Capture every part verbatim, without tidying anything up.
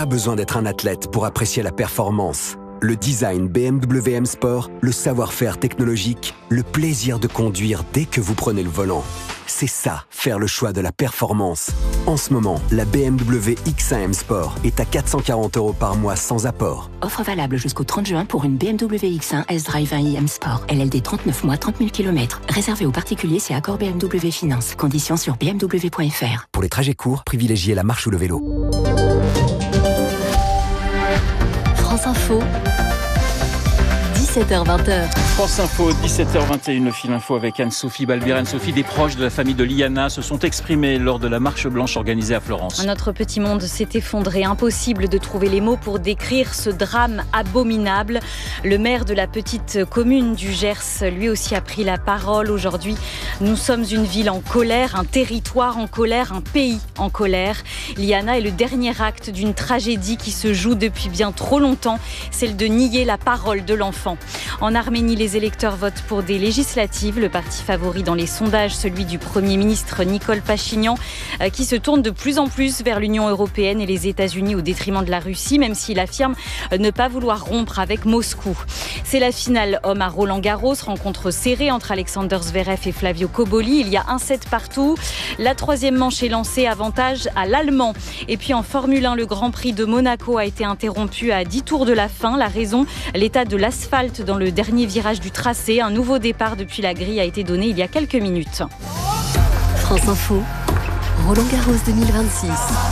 Pas besoin d'être un athlète pour apprécier la performance. Le design B M W M Sport, le savoir-faire technologique, le plaisir de conduire dès que vous prenez le volant. C'est ça, faire le choix de la performance. En ce moment, la B M W X un M Sport est à quatre cent quarante euros par mois sans apport. Offre valable jusqu'au trente juin pour une B M W X un S-Drive un i M Sport. L L D trente-neuf mois, trente mille kilomètres. Réservé aux particuliers, c'est accord B M W Finance. Conditions sur b m w point f r. Pour les trajets courts, privilégiez la marche ou le vélo. France Info, dix-sept heures vingt. France Info, dix-sept heures vingt et une, le fil info avec Anne-Sophie Balbir. Anne-Sophie, des proches de la famille de Liana se sont exprimés lors de la marche blanche organisée à Florence. Notre petit monde s'est effondré. Impossible de trouver les mots pour décrire ce drame abominable. Le maire de la petite commune du Gers, lui aussi, a pris la parole aujourd'hui. Nous sommes une ville en colère, un territoire en colère, un pays en colère. Liana est le dernier acte d'une tragédie qui se joue depuis bien trop longtemps, celle de nier la parole de l'enfant. En Arménie, les électeurs votent pour des législatives. Le parti favori dans les sondages, celui du Premier ministre Nicole Pachinian, qui se tourne de plus en plus vers l'Union européenne et les États-Unis au détriment de la Russie, même s'il affirme ne pas vouloir rompre avec Moscou. C'est la finale homme à Roland-Garros, rencontre serrée entre Alexander Zverev et Flavio Cobolli. Il y a un set partout. La troisième manche est lancée, avantage à l'Allemand. Et puis en Formule un, le Grand Prix de Monaco a été interrompu à dix tours de la fin. La raison, l'état de l'asphalte dans le dernier virage du tracé. Un nouveau départ depuis la grille a été donné il y a quelques minutes. France Info, Roland-Garros deux mille vingt-six.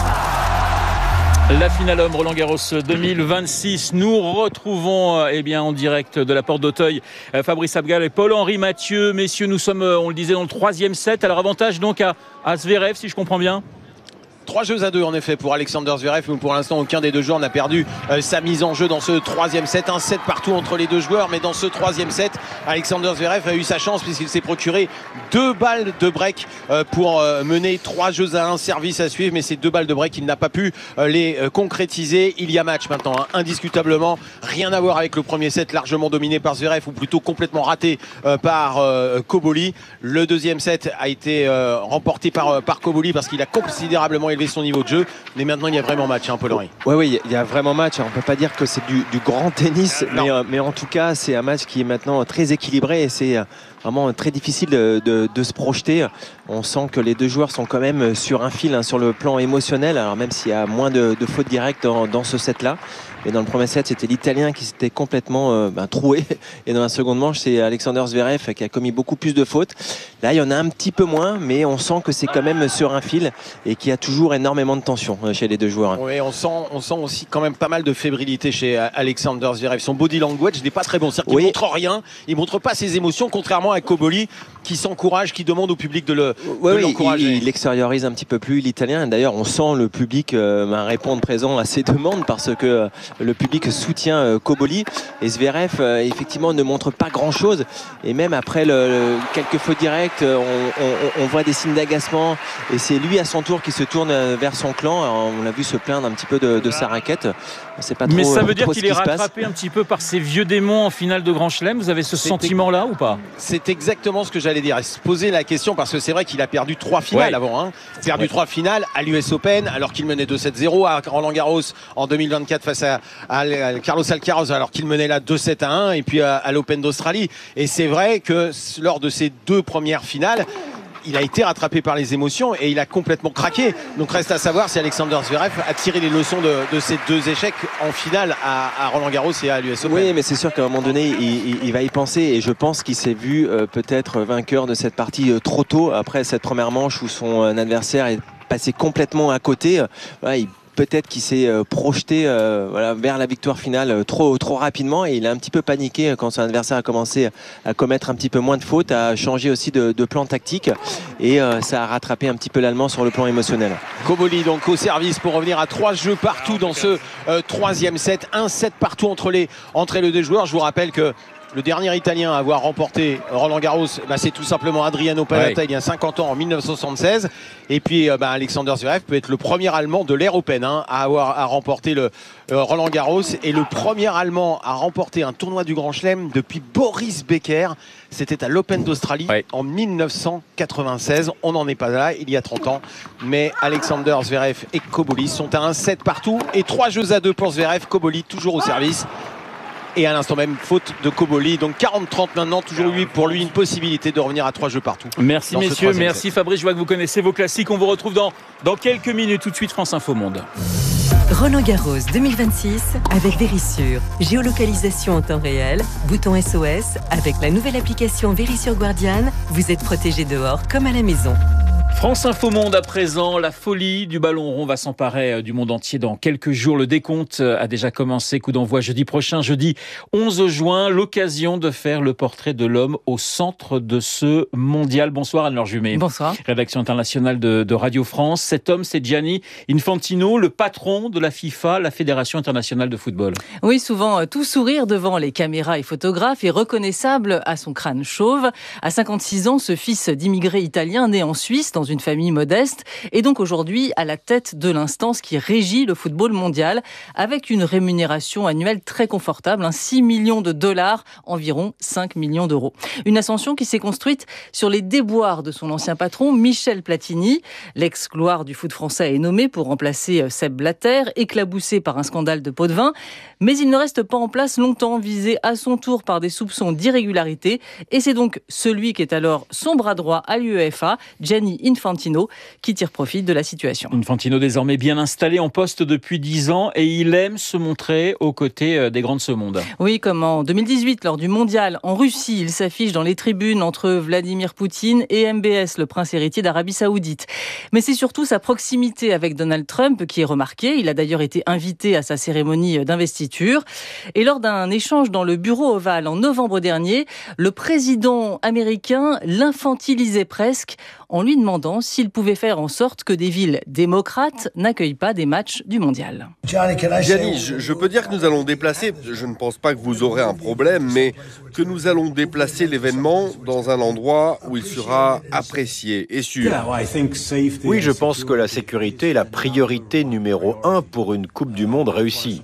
La finale homme Roland-Garros deux mille vingt-six. Nous retrouvons eh bien, en direct de la Porte d'Auteuil Fabrice Abgal et Paul-Henri Mathieu. Messieurs, nous sommes, on le disait, dans le troisième set. Alors avantage donc à, à Zverev, si je comprends bien. Trois jeux à deux en effet pour Alexander Zverev, mais pour l'instant aucun des deux joueurs n'a perdu euh, sa mise en jeu dans ce troisième set. Un set partout entre les deux joueurs, mais dans ce troisième set, Alexander Zverev a eu sa chance puisqu'il s'est procuré deux balles de break euh, pour euh, mener trois jeux à un, service à suivre, mais ces deux balles de break il n'a pas pu euh, les euh, concrétiser. Il y a match maintenant, hein, indiscutablement, rien à voir avec le premier set largement dominé par Zverev, ou plutôt complètement raté euh, par euh, Cobolli. Le deuxième set a été euh, remporté par, euh, par Cobolli parce qu'il a considérablement élevé son niveau de jeu, mais maintenant il y a vraiment match, hein, Paul-Henri. Oui, oui, il y a vraiment match. On ne peut pas dire que c'est du, du grand tennis, euh, mais, euh, mais en tout cas, c'est un match qui est maintenant très équilibré et c'est euh, vraiment très difficile de, de, de se projeter. On sent que les deux joueurs sont quand même sur un fil, hein, sur le plan émotionnel, alors même s'il y a moins de, de fautes directes dans, dans ce set-là. Mais dans le premier set, c'était l'Italien qui s'était complètement euh, ben, troué. Et dans la seconde manche, c'est Alexander Zverev qui a commis beaucoup plus de fautes. Là, il y en a un petit peu moins, mais on sent que c'est quand même sur un fil et qu'il y a toujours énormément de tension chez les deux joueurs. Oui, on sent, on sent aussi quand même pas mal de fébrilité chez Alexander Zverev. Son body language n'est pas très bon. C'est-à-dire qu'il oui. montre rien, il montre pas ses émotions, contrairement à Cobolli qui s'encourage, qui demande au public de le oui, de oui, l'encourager. Il, il extériorise un petit peu plus l'Italien. D'ailleurs, on sent le public euh, répondre présent à ses demandes parce que euh, le public soutient euh, Cobolli. Et Zverev, euh, effectivement, ne montre pas grand-chose. Et même après le, le, quelques fautes directes, on, on, on voit des signes d'agacement. Et c'est lui, à son tour, qui se tourne vers son clan. Alors, on l'a vu se plaindre un petit peu de, de sa raquette. Pas trop, mais ça veut dire qu'il est passe. rattrapé un petit peu par ces vieux démons en finale de Grand Chelem. Vous avez ce sentiment-là ou pas? C'est exactement ce que j'allais dire. Et se poser la question, parce que c'est vrai qu'il a perdu trois finales ouais. avant. Hein. Perdu ouais. trois finales à l'U S Open, alors qu'il menait deux sept zéro, à Roland-Garros en deux mille vingt-quatre face à, à, à Carlos Alcaraz, alors qu'il menait là deux sept à un, et puis à, à l'Open d'Australie. Et c'est vrai que lors de ces deux premières finales, il a été rattrapé par les émotions et il a complètement craqué. Donc reste à savoir si Alexander Zverev a tiré les leçons de, de ces deux échecs en finale à, à Roland-Garros et à l'U S Open. Oui, mais c'est sûr qu'à un moment donné, il, il, il va y penser et je pense qu'il s'est vu euh, peut-être vainqueur de cette partie euh, trop tôt après cette première manche où son euh, adversaire est passé complètement à côté. Euh, voilà, il peut-être qu'il s'est euh, projeté euh, voilà, vers la victoire finale euh, trop, trop rapidement et il a un petit peu paniqué quand son adversaire a commencé à commettre un petit peu moins de fautes, à changer aussi de, de plan tactique et euh, ça a rattrapé un petit peu l'Allemand sur le plan émotionnel. Cobolli donc au service pour revenir à trois jeux partout dans ce euh, troisième set, un set partout entre les, entre les deux joueurs. Je vous rappelle que le dernier Italien à avoir remporté Roland Garros, bah, c'est tout simplement Adriano Panatta ouais. il y a cinquante ans en mille neuf cent soixante-seize. Et puis bah, Alexander Zverev peut être le premier Allemand de l'ère Open hein, à avoir à remporter le euh, Roland Garros et le premier Allemand à remporter un tournoi du Grand Chelem depuis Boris Becker. C'était à l'Open d'Australie ouais. en mille neuf cent quatre-vingt-seize. On n'en est pas là, il y a trente ans. Mais Alexander Zverev et Cobolli sont à un sept partout et trois jeux à deux pour Zverev. Cobolli toujours au service. Et à l'instant même, faute de Cobolli. Donc quarante trente maintenant, toujours eu pour lui une possibilité de revenir à trois jeux partout. Merci messieurs, merci set. Fabrice. Je vois que vous connaissez vos classiques. On vous retrouve dans, dans quelques minutes. Tout de suite, France Info Monde. Roland Garros deux mille vingt-six avec Verisure. Géolocalisation en temps réel, bouton S O S. Avec la nouvelle application Verisure Guardian, vous êtes protégé dehors comme à la maison. France Info Monde à présent, la folie du ballon rond va s'emparer du monde entier dans quelques jours. Le décompte a déjà commencé, coup d'envoi jeudi prochain, jeudi onze juin, l'occasion de faire le portrait de l'homme au centre de ce mondial. Bonsoir Anne-Laure Jumet. Bonsoir. Rédaction internationale de, de Radio France. Cet homme, c'est Gianni Infantino, le patron de la FIFA, la Fédération internationale de football. Oui, souvent tout sourire devant les caméras et photographes et reconnaissable à son crâne chauve. À cinquante-six ans, ce fils d'immigrés italiens né en Suisse dans une famille modeste, et donc aujourd'hui à la tête de l'instance qui régit le football mondial, avec une rémunération annuelle très confortable, hein, six millions de dollars, environ cinq millions d'euros. Une ascension qui s'est construite sur les déboires de son ancien patron, Michel Platini. L'ex-gloire du foot français est nommé pour remplacer Sepp Blatter, éclaboussé par un scandale de pot de vin, mais il ne reste pas en place longtemps, visé à son tour par des soupçons d'irrégularité, et c'est donc celui qui est alors son bras droit à l'UEFA, Gianni Infantino, qui tire profit de la situation. Infantino désormais bien installé en poste depuis dix ans et il aime se montrer aux côtés des grands de ce monde. Oui, comme en deux mille dix-huit lors du mondial en Russie, il s'affiche dans les tribunes entre Vladimir Poutine et M B S, le prince héritier d'Arabie Saoudite. Mais c'est surtout sa proximité avec Donald Trump qui est remarquée. Il a d'ailleurs été invité à sa cérémonie d'investiture. Et lors d'un échange dans le bureau ovale en novembre dernier, le président américain l'infantilisait presque en lui demandant s'il pouvait faire en sorte que des villes démocrates n'accueillent pas des matchs du mondial. Gianni, je, je peux dire que nous allons déplacer, je ne pense pas que vous aurez un problème, mais que nous allons déplacer l'événement dans un endroit où il sera apprécié et sûr. Oui, je pense que la sécurité est la priorité numéro un pour une Coupe du Monde réussie.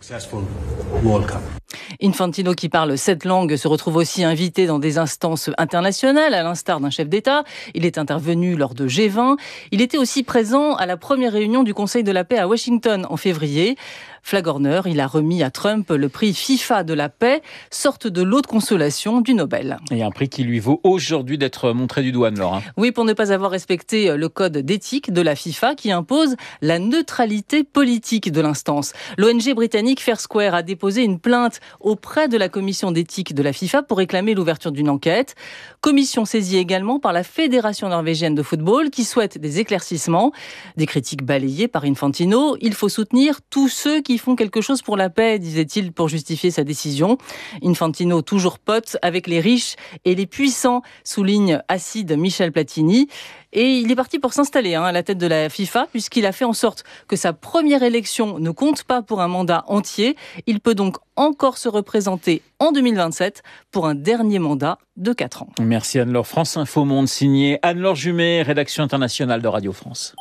Infantino, qui parle sept langues, se retrouve aussi invité dans des instances internationales, à l'instar d'un chef d'État. Il est intervenu lors de G vingt. Il était aussi présent à la première réunion du Conseil de la paix à Washington en février. Flagorneur, il a remis à Trump le prix FIFA de la paix, sorte de lot de consolation du Nobel. Et un prix qui lui vaut aujourd'hui d'être montré du doigt, Anne-Laure. Oui, pour ne pas avoir respecté le code d'éthique de la FIFA qui impose la neutralité politique de l'instance. L'O N G britannique Fair Square a déposé une plainte auprès de la commission d'éthique de la FIFA pour réclamer l'ouverture d'une enquête. Commission saisie également par la Fédération norvégienne de football qui souhaite des éclaircissements. Des critiques balayées par Infantino. Il faut soutenir tous ceux qui font quelque chose pour la paix, disait-il pour justifier sa décision. Infantino, toujours pote avec les riches et les puissants, souligne acide Michel Platini. Et il est parti pour s'installer hein, à la tête de la FIFA, puisqu'il a fait en sorte que sa première élection ne compte pas pour un mandat entier. Il peut donc encore se représenter en deux mille vingt-sept pour un dernier mandat de quatre ans. Merci Anne-Laure. France Info Monde, signé Anne-Laure Jumet, rédaction internationale de Radio France.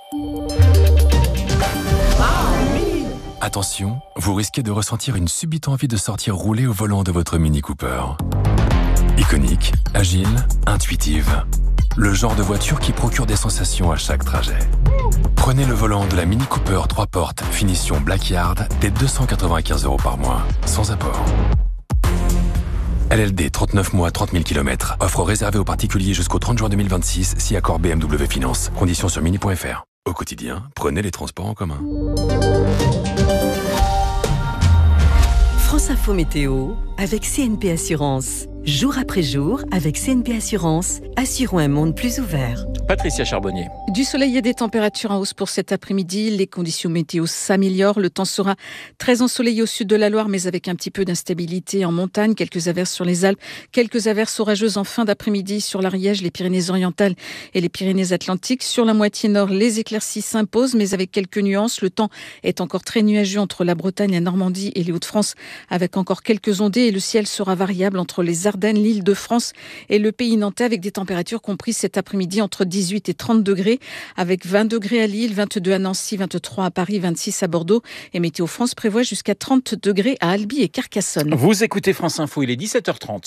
Attention, vous risquez de ressentir une subite envie de sortir rouler au volant de votre Mini Cooper. Iconique, agile, intuitive. Le genre de voiture qui procure des sensations à chaque trajet. Prenez le volant de la Mini Cooper trois portes, finition Blackyard, dès deux cent quatre-vingt-quinze euros par mois, sans apport. L L D, trente-neuf mois, trente mille kilomètres. Offre réservée aux particuliers jusqu'au trente juin deux mille vingt-six, si accord B M W Finance. Conditions sur mini point f r. Au quotidien, prenez les transports en commun. France Info Météo avec C N P Assurance. Jour après jour, avec C N P Assurance, assurons un monde plus ouvert. Patricia Charbonnier. Du soleil et des températures en hausse pour cet après-midi. Les conditions météo s'améliorent. Le temps sera très ensoleillé au sud de la Loire, mais avec un petit peu d'instabilité en montagne. Quelques averses sur les Alpes, quelques averses orageuses en fin d'après-midi sur l'Ariège, les Pyrénées-Orientales et les Pyrénées-Atlantiques. Sur la moitié nord, les éclaircies s'imposent, mais avec quelques nuances. Le temps est encore très nuageux entre la Bretagne, la Normandie et les Hauts-de-France, avec encore quelques ondées. Et le ciel sera variable entre les Ardennes, l'Île-de-France et le pays nantais, avec des températures comprises cet après-midi entre dix-huit et trente degrés, avec vingt degrés à Lille, vingt-deux à Nancy, vingt-trois à Paris, vingt-six à Bordeaux. Et Météo France prévoit jusqu'à trente degrés à Albi et Carcassonne. Vous écoutez France Info, il est dix-sept heures trente.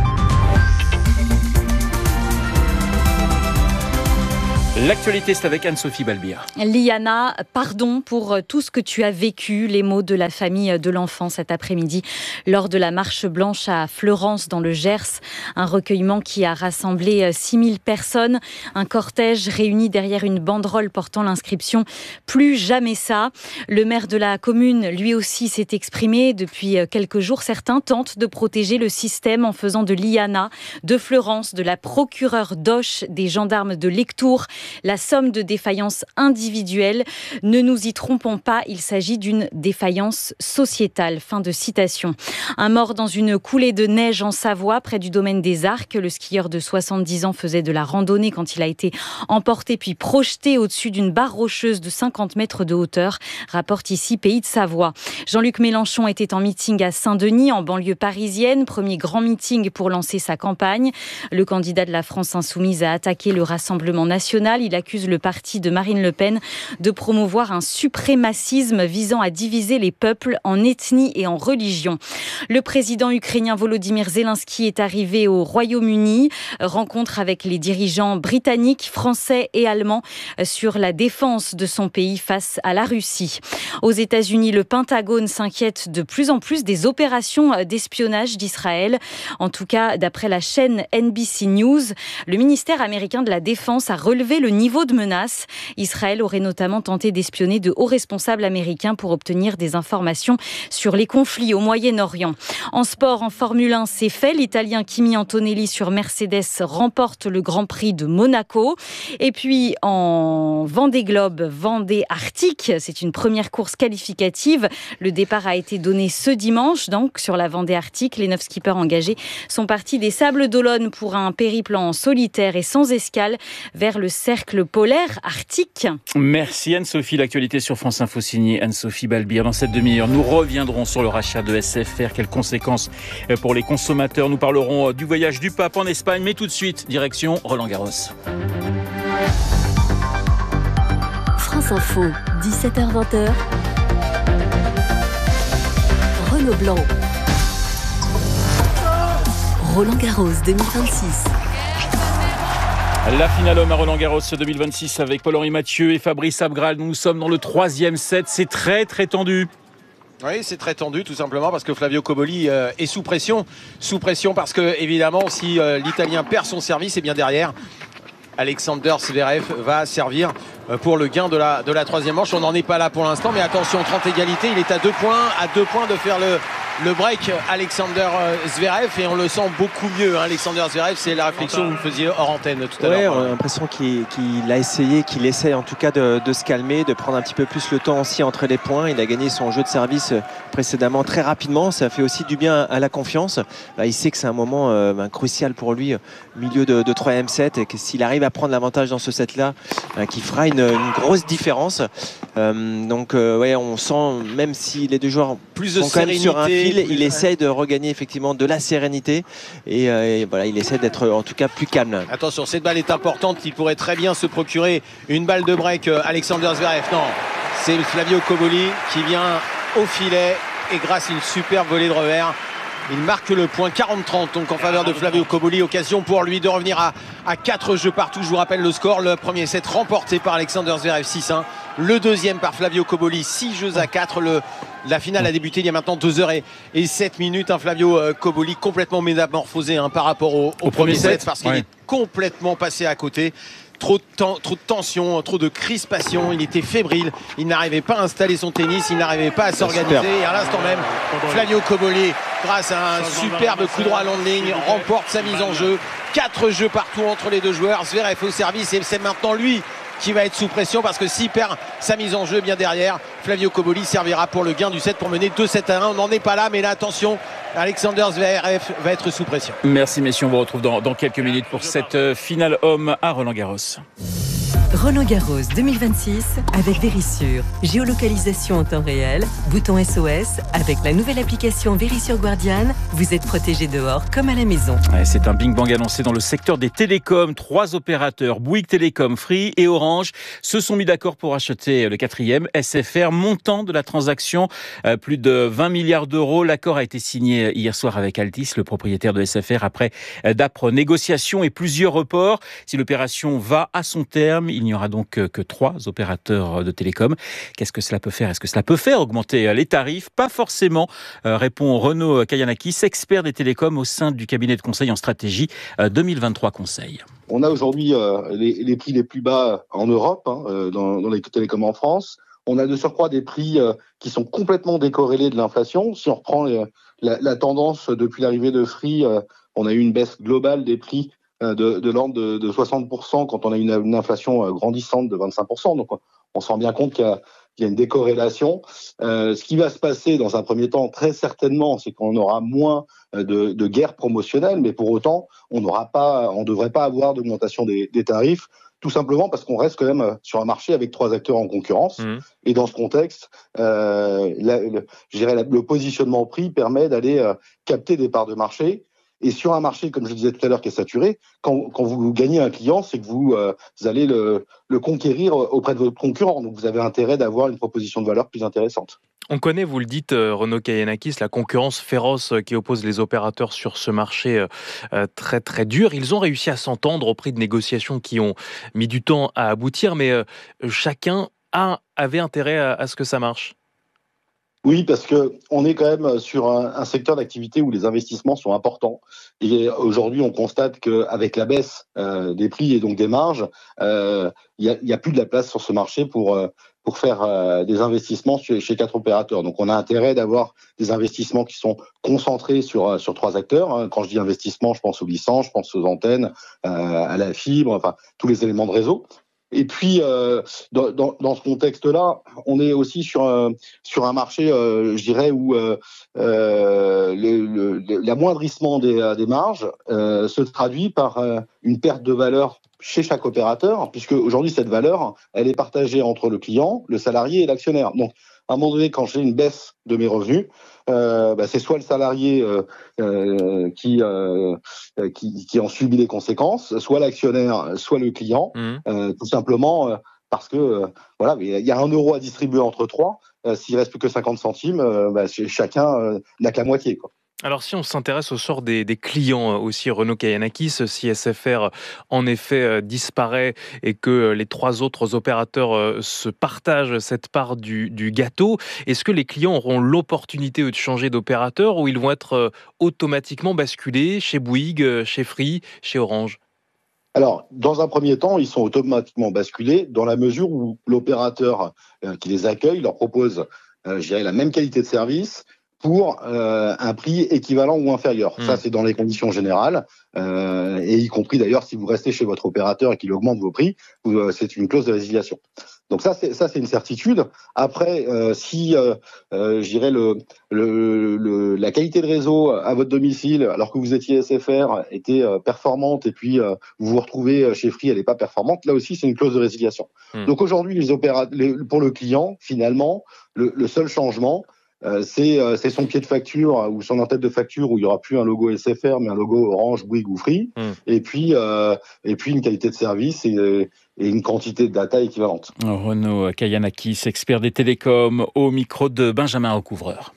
L'actualité, c'est avec Anne-Sophie Balbir. Liana, pardon pour tout ce que tu as vécu, les mots de la famille de l'enfant cet après-midi lors de la marche blanche à Fleurance dans le Gers. Un recueillement qui a rassemblé six mille personnes. Un cortège réuni derrière une banderole portant l'inscription « Plus jamais ça ». Le maire de la commune, lui aussi, s'est exprimé. Depuis quelques jours, certains tentent de protéger le système en faisant de Liana, de Fleurance, de la procureure d'Auch, des gendarmes de Lectoure, la somme de défaillance individuelle. Ne nous y trompons pas, il s'agit d'une défaillance sociétale. Fin de citation. Un mort dans une coulée de neige en Savoie, près du domaine des Arcs. Le skieur de soixante-dix ans faisait de la randonnée quand il a été emporté puis projeté au-dessus d'une barre rocheuse de cinquante mètres de hauteur. Rapporte ici Pays de Savoie. Jean-Luc Mélenchon était en meeting à Saint-Denis, en banlieue parisienne. Premier grand meeting pour lancer sa campagne. Le candidat de la France Insoumise a attaqué le Rassemblement national. Il accuse le parti de Marine Le Pen de promouvoir un suprémacisme visant à diviser les peuples en ethnie et en religion. Le président ukrainien Volodymyr Zelensky est arrivé au Royaume-Uni. Rencontre avec les dirigeants britanniques, français et allemands sur la défense de son pays face à la Russie. Aux États-Unis, le Pentagone s'inquiète de plus en plus des opérations d'espionnage d'Israël. En tout cas, d'après la chaîne N B C News, le ministère américain de la Défense a relevé le niveau de menace. Israël aurait notamment tenté d'espionner de hauts responsables américains pour obtenir des informations sur les conflits au Moyen-Orient. En sport, en Formule un, c'est fait. L'Italien Kimi Antonelli sur Mercedes remporte le Grand Prix de Monaco. Et puis en Vendée Globe, Vendée Arctique, c'est une première course qualificative. Le départ a été donné ce dimanche, donc sur la Vendée Arctique. Les neuf skippers engagés sont partis des Sables d'Olonne pour un périple en solitaire et sans escale vers le cercle polaire arctique. Merci Anne-Sophie. L'actualité sur France Info signée Anne-Sophie Balbir. Dans cette demi-heure, nous reviendrons sur le rachat de S F R. Quelles conséquences pour les consommateurs? Nous parlerons du voyage du pape en Espagne, mais tout de suite, direction Roland-Garros. France Info, dix-sept heures vingt. Renaud Blanc. Roland-Garros deux mille vingt-six. La finale homme à Roland-Garros deux mille vingt-six avec Paul-Henri Mathieu et Fabrice Abgral. Nous sommes dans le troisième set. C'est très très tendu. Oui, c'est très tendu tout simplement parce que Flavio Cobolli euh, est sous pression. Sous pression parce que évidemment si euh, l'Italien perd son service, et bien derrière Alexander Zverev va servir pour le gain de la, de la troisième manche. On n'en est pas là pour l'instant, mais attention, trente égalité, il est à deux points, à deux points de faire le, le break, Alexander Zverev, et on le sent beaucoup mieux. Hein, Alexander Zverev, c'est la réflexion que vous faisiez hors antenne tout à ouais, l'heure. On a l'impression qu'il, qu'il a essayé, qu'il essaie en tout cas de, de se calmer, de prendre un petit peu plus le temps aussi entre les points. Il a gagné son jeu de service précédemment très rapidement. Ça fait aussi du bien à la confiance. Là, il sait que c'est un moment euh, ben, crucial pour lui, milieu de, de troisième set, et que s'il arrive à prendre l'avantage dans ce set-là, ben, qu'il fera une, une grosse différence. Euh, donc, euh, ouais, on sent, même si les deux joueurs plus de sont quand même sur un fil, il de... essaye de regagner effectivement de la sérénité et, euh, et voilà, il essaie d'être en tout cas plus calme. Attention, cette balle est importante. Il pourrait très bien se procurer une balle de break. Alexander Zverev, non, c'est Flavio Cobolli qui vient au filet et grâce à une superbe volée de revers, il marque le point quarante trente donc en faveur de Flavio Cobolli. Occasion pour lui de revenir à, à quatre jeux partout. Je vous rappelle le score. Le premier set remporté par Alexander Zverev six un. Le deuxième par Flavio Cobolli six jeux à quatre. Le, la finale a débuté il y a maintenant deux heures et sept minutes. Un Flavio Cobolli complètement métamorphosé hein, par rapport au, au, au premier set, set parce qu'il ouais. est complètement passé à côté. Trop de, temps, trop de tension, trop de crispation, il était fébrile, il n'arrivait pas à installer son tennis, il n'arrivait pas à s'organiser et à l'instant même, Flavio Cobolli grâce à un superbe coup droit à long de ligne, remporte sa mise en jeu. Quatre jeux partout entre les deux joueurs. Zverev au service et c'est maintenant lui qui va être sous pression parce que s'il perd sa mise en jeu bien derrière, Flavio Cobolli servira pour le gain du set pour mener deux sept à un. On n'en est pas là, mais là attention, Alexander Zverev va être sous pression. Merci messieurs, on vous retrouve dans, dans quelques minutes pour cette finale homme à Roland-Garros. Roland-Garros deux mille vingt-six avec Vérissure. Géolocalisation en temps réel, bouton S O S. Avec la nouvelle application Vérissure Guardian, vous êtes protégé dehors comme à la maison. Ouais, c'est un bing bang annoncé dans le secteur des télécoms. Trois opérateurs, Bouygues Télécom, Free et Orange, se sont mis d'accord pour acheter le quatrième, S F R. Montant de la transaction, euh, plus de vingt milliards d'euros. L'accord a été signé hier soir avec Altice, le propriétaire de S F R, après euh, d'âpres négociations et plusieurs reports. Si l'opération va à son terme, il n'y aura donc que trois opérateurs de télécom. Qu'est-ce que cela peut faire ? Est-ce que cela peut faire augmenter les tarifs ? Pas forcément, euh, répond Renaud Kayanakis, expert des télécoms au sein du cabinet de conseil en stratégie euh, deux mille vingt-trois Conseil. On a aujourd'hui euh, les, les prix les plus bas en Europe, hein, euh, dans, dans les télécoms en France. On a de surcroît des prix euh, qui sont complètement décorrélés de l'inflation. Si on reprend les, la, la tendance depuis l'arrivée de Free, euh, on a eu une baisse globale des prix de, de l'ordre de, de soixante pour cent quand on a une, une inflation grandissante de vingt-cinq pour cent. Donc on se rend bien compte qu'il y a, qu'il y a une décorrélation. Euh, ce qui va se passer dans un premier temps, très certainement, c'est qu'on aura moins de, de guerre promotionnelle, mais pour autant, on n'aura pas, on ne devrait pas avoir d'augmentation des, des tarifs, tout simplement parce qu'on reste quand même sur un marché avec trois acteurs en concurrence. Mmh. Et dans ce contexte, euh, la, le, je dirais, le positionnement prix permet d'aller euh, capter des parts de marché. Et sur un marché, comme je disais tout à l'heure, qui est saturé, quand, quand vous gagnez un client, c'est que vous, euh, vous allez le, le conquérir auprès de votre concurrent. Donc vous avez intérêt d'avoir une proposition de valeur plus intéressante. On connaît, vous le dites, Renaud Kayanakis, la concurrence féroce qui oppose les opérateurs sur ce marché euh, très très dur. Ils ont réussi à s'entendre au prix de négociations qui ont mis du temps à aboutir, mais euh, chacun a, avait intérêt à, à ce que ça marche. Oui, parce que on est quand même sur un, un secteur d'activité où les investissements sont importants. Et aujourd'hui, on constate qu'avec la baisse euh, des prix et donc des marges, il euh, y, a, y a plus de la place sur ce marché pour euh, pour faire euh, des investissements chez, chez quatre opérateurs. Donc, on a intérêt d'avoir des investissements qui sont concentrés sur sur trois acteurs. Hein. Quand je dis investissement, je pense aux licences, je pense aux antennes, euh, à la fibre, enfin tous les éléments de réseau. Et puis, euh, dans, dans, dans ce contexte-là, on est aussi sur un, sur un marché, euh, je dirais, où euh, euh, le, le, l'amoindrissement des, des marges euh, se traduit par euh, une perte de valeur chez chaque opérateur, puisque aujourd'hui, cette valeur, elle est partagée entre le client, le salarié et l'actionnaire. Donc, à un moment donné, quand j'ai une baisse de mes revenus, euh, bah, c'est soit le salarié euh, euh, qui, euh, qui qui en subit les conséquences, soit l'actionnaire, soit le client, mmh. euh, tout simplement euh, parce que euh, voilà, il y a un euro à distribuer entre trois. Euh, s'il reste plus que cinquante centimes, euh, bah, chacun euh, n'a que la moitié, quoi. Alors si on s'intéresse au sort des, des clients aussi, Renaud Kayanakis, si S F R en effet disparaît et que les trois autres opérateurs se partagent cette part du, du gâteau, est-ce que les clients auront l'opportunité de changer d'opérateur ou ils vont être automatiquement basculés chez Bouygues, chez Free, chez Orange ? Alors, dans un premier temps, ils sont automatiquement basculés dans la mesure où l'opérateur qui les accueille leur propose, je dirais, la même qualité de service pour euh, un prix équivalent ou inférieur. Mmh. Ça, c'est dans les conditions générales, euh, et y compris d'ailleurs si vous restez chez votre opérateur et qu'il augmente vos prix, vous, euh, c'est une clause de résiliation. Donc ça, c'est ça, c'est une certitude. Après, euh, si, euh, euh, je dirais le, le, le, la qualité de réseau à votre domicile, alors que vous étiez S F R, était euh, performante, et puis euh, vous vous retrouvez chez Free, elle n'est pas performante. Là aussi, c'est une clause de résiliation. Mmh. Donc aujourd'hui, les opéra- les, pour le client, finalement, le, le seul changement, Euh, c'est, euh, c'est son pied de facture ou son en-tête de facture où il y aura plus un logo S F R mais un logo Orange, Bouygues ou Free, mmh. et puis euh, et puis une qualité de service et, et une quantité de data équivalente. Renaud Kayanakis, expert des télécoms, au micro de Benjamin Recouvreur.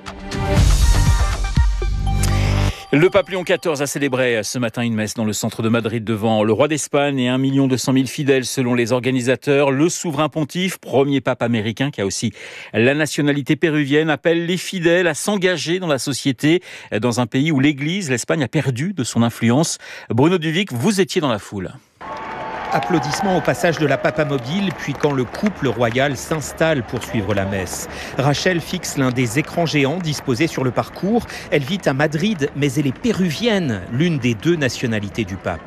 Le pape Léon quatorze a célébré ce matin une messe dans le centre de Madrid devant le roi d'Espagne et un million deux cent mille fidèles selon les organisateurs. Le souverain pontife, premier pape américain qui a aussi la nationalité péruvienne, appelle les fidèles à s'engager dans la société dans un pays où l'Église, l'Espagne, a perdu de son influence. Bruno Duvic, vous étiez dans la foule. Applaudissements au passage de la papamobile, puis quand le couple royal s'installe pour suivre la messe. Rachel fixe l'un des écrans géants disposés sur le parcours. Elle vit à Madrid, mais elle est péruvienne, l'une des deux nationalités du pape.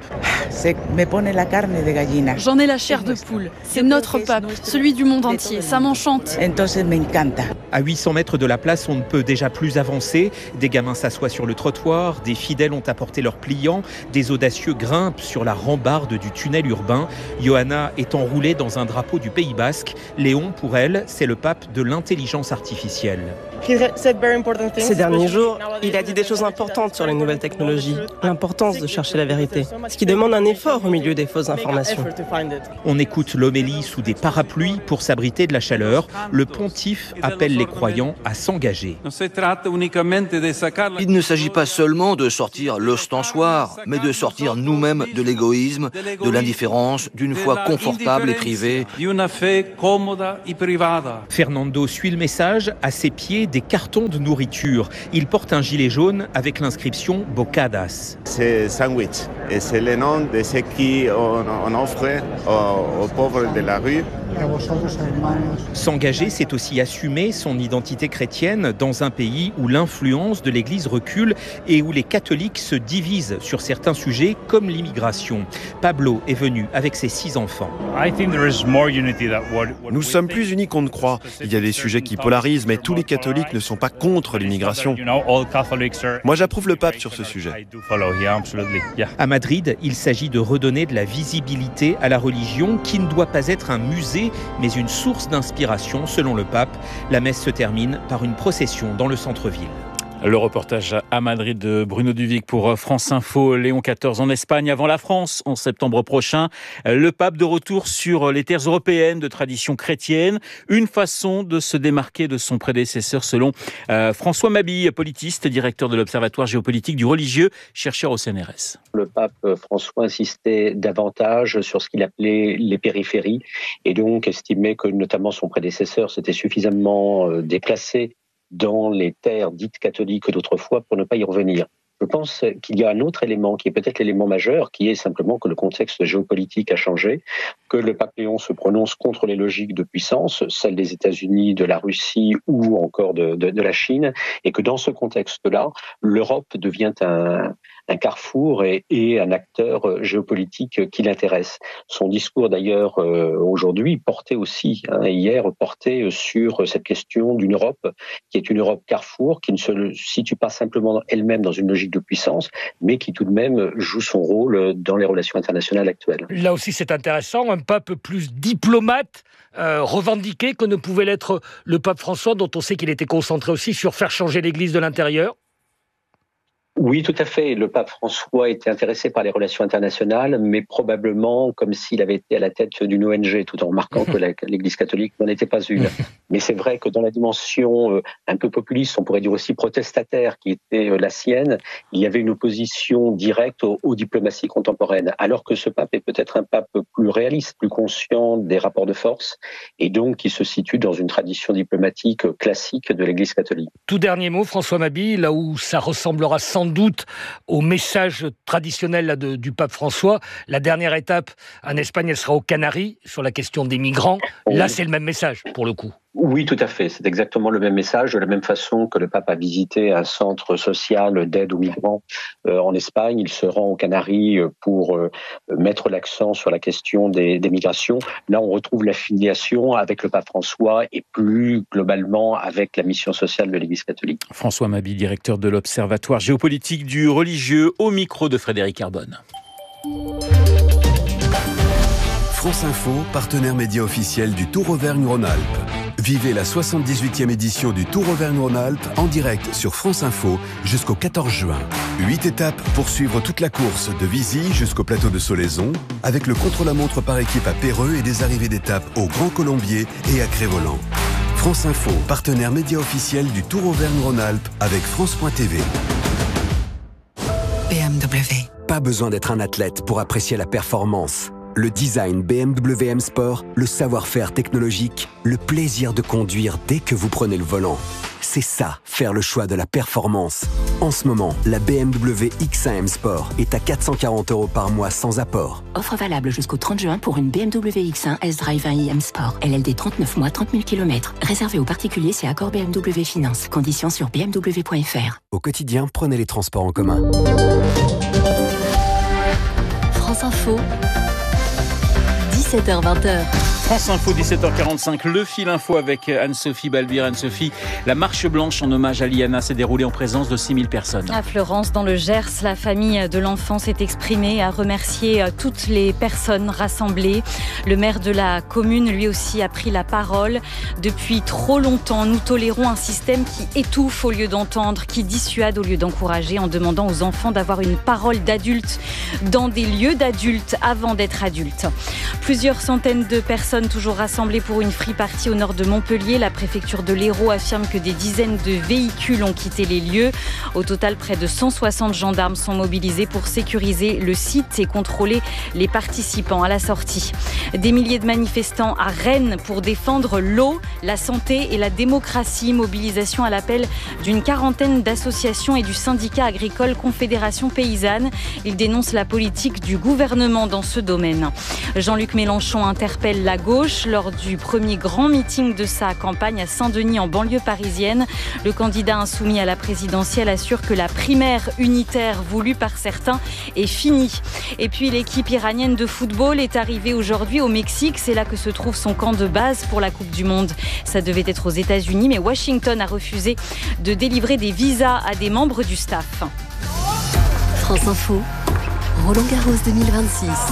J'en ai la chair de poule. C'est notre pape, celui du monde entier. Ça m'enchante. À huit cents mètres de la place, on ne peut déjà plus avancer. Des gamins s'assoient sur le trottoir, des fidèles ont apporté leurs pliants, des audacieux grimpent sur la rambarde du tunnel urbain. Johanna est enroulée dans un drapeau du Pays Basque. Léon, pour elle, c'est le pape de l'intelligence artificielle. Ces derniers jours, il a dit des choses importantes sur les nouvelles technologies, l'importance de chercher la vérité, ce qui demande un effort au milieu des fausses informations. On écoute l'homélie sous des parapluies pour s'abriter de la chaleur. Le pontife appelle les croyants à s'engager. Il ne s'agit pas seulement de sortir l'ostensoir, mais de sortir nous-mêmes de l'égoïsme, de l'indifférence, d'une foi confortable et privée. Fernando suit le message. À ses pieds, des cartons de nourriture. Il porte un gilet jaune avec l'inscription Bocadas. C'est sandwich et c'est le nom de ce qu'on offre aux, aux pauvres de la rue. S'engager, c'est aussi assumer son identité chrétienne dans un pays où l'influence de l'Église recule et où les catholiques se divisent sur certains sujets comme l'immigration. Pablo est venu avec ses six enfants. Nous sommes plus unis qu'on ne croit. Il y a des sujets qui polarisent, mais tous les catholiques ne sont pas contre l'immigration. Moi, j'approuve le pape sur ce sujet. À Madrid, il s'agit de redonner de la visibilité à la religion qui ne doit pas être un musée, mais une source d'inspiration selon le pape. La messe se termine par une procession dans le centre-ville. Le reportage à Madrid de Bruno Duvic pour France Info. Léon quatorze en Espagne avant la France en septembre prochain. Le pape de retour sur les terres européennes de tradition chrétienne. Une façon de se démarquer de son prédécesseur selon euh, François Mabille, politiste, directeur de l'Observatoire géopolitique du religieux, chercheur au C N R S. Le pape François insistait davantage sur ce qu'il appelait les périphéries et donc estimait que notamment son prédécesseur s'était suffisamment déplacé dans les terres dites catholiques d'autrefois pour ne pas y revenir. Je pense qu'il y a un autre élément qui est peut-être l'élément majeur, qui est simplement que le contexte géopolitique a changé, que le pape Léon se prononce contre les logiques de puissance, celles des États-Unis, de la Russie ou encore de, de, de la Chine, et que dans ce contexte-là, l'Europe devient un, un carrefour et, et un acteur géopolitique qui l'intéresse. Son discours d'ailleurs euh, aujourd'hui portait aussi, hein, hier portait sur cette question d'une Europe qui est une Europe carrefour, qui ne se situe pas simplement elle-même dans une logique de puissance, mais qui tout de même joue son rôle dans les relations internationales actuelles. Là aussi c'est intéressant, un pape plus diplomate, euh, revendiqué que ne pouvait l'être le pape François, dont on sait qu'il était concentré aussi sur faire changer l'Église de l'intérieur. Oui, tout à fait. Le pape François était intéressé par les relations internationales, mais probablement comme s'il avait été à la tête d'une O N G, tout en remarquant que la, l'Église catholique n'en était pas une. Mais c'est vrai que dans la dimension euh, un peu populiste, on pourrait dire aussi protestataire, qui était euh, la sienne, il y avait une opposition directe aux, aux diplomaties contemporaines, alors que ce pape est peut-être un pape plus réaliste, plus conscient des rapports de force, et donc qui se situe dans une tradition diplomatique classique de l'Église catholique. Tout dernier mot, François Mabille, là où ça ressemblera sans doute au message traditionnel là, de, du pape François. La dernière étape en Espagne, elle sera aux Canaries sur la question des migrants. Là, c'est le même message pour le coup. Oui, tout à fait. C'est exactement le même message, de la même façon que le pape a visité un centre social d'aide aux migrants euh, en Espagne. Il se rend aux Canaries pour euh, mettre l'accent sur la question des, des migrations. Là, on retrouve l'affiliation avec le pape François et plus globalement avec la mission sociale de l'Église catholique. François Mabille, directeur de l'Observatoire géopolitique du religieux, au micro de Frédéric Arbonne. France Info, partenaire média officiel du Tour Auvergne-Rhône-Alpes. Vivez la soixante-dix-huitième édition du Tour Auvergne-Rhône-Alpes en direct sur France Info jusqu'au quatorze juin. Huit étapes pour suivre toute la course de Vizy jusqu'au plateau de Solaison, avec le contre-la-montre par équipe à Péreux et des arrivées d'étapes au Grand Colombier et à Crévoland. France Info, partenaire média officiel du Tour Auvergne-Rhône-Alpes avec France point T V. B M W. Pas besoin d'être un athlète pour apprécier la performance. Le design B M W M Sport, le savoir-faire technologique, le plaisir de conduire dès que vous prenez le volant. C'est C'est ça, faire le choix de la performance. En ce moment, la B M W X un M Sport est à quatre cent quarante euros par mois sans apport. Offre valable jusqu'au trente juin pour une B M W X un S-Drive un i M Sport. L L D trente-neuf mois, trente mille kilomètres. Réservé aux particuliers, c'est accord B M W Finance. Conditions sur b m w point f r. Au quotidien, prenez les transports en commun. France Info, dix-sept heures vingt. France Info, dix-sept heures quarante-cinq, le fil info avec Anne-Sophie Balbir. Anne-Sophie, la marche blanche en hommage à Liana s'est déroulée en présence de six mille personnes. À Florence, dans le Gers, la famille de l'enfant s'est exprimée et a remercié toutes les personnes rassemblées. Le maire de la commune, lui aussi, a pris la parole. Depuis trop longtemps, nous tolérons un système qui étouffe au lieu d'entendre, qui dissuade au lieu d'encourager, en demandant aux enfants d'avoir une parole d'adulte dans des lieux d'adultes avant d'être adultes. Plusieurs centaines de personnes toujours rassemblées pour une free party au nord de Montpellier. La préfecture de l'Hérault affirme que des dizaines de véhicules ont quitté les lieux. Au total, près de cent soixante gendarmes sont mobilisés pour sécuriser le site et contrôler les participants à la sortie. Des milliers de manifestants à Rennes pour défendre l'eau, la santé et la démocratie. Mobilisation à l'appel d'une quarantaine d'associations et du syndicat agricole Confédération Paysanne. Ils dénoncent la politique du gouvernement dans ce domaine. Jean-Luc Mélenchon interpelle la gauche lors du premier grand meeting de sa campagne à Saint-Denis en banlieue parisienne. Le candidat insoumis à la présidentielle assure que la primaire unitaire voulue par certains est finie. Et puis l'équipe iranienne de football est arrivée aujourd'hui au Mexique. C'est là que se trouve son camp de base pour la Coupe du Monde. Ça devait être aux États-Unis, mais Washington a refusé de délivrer des visas à des membres du staff. France Info, Roland-Garros deux mille vingt-six.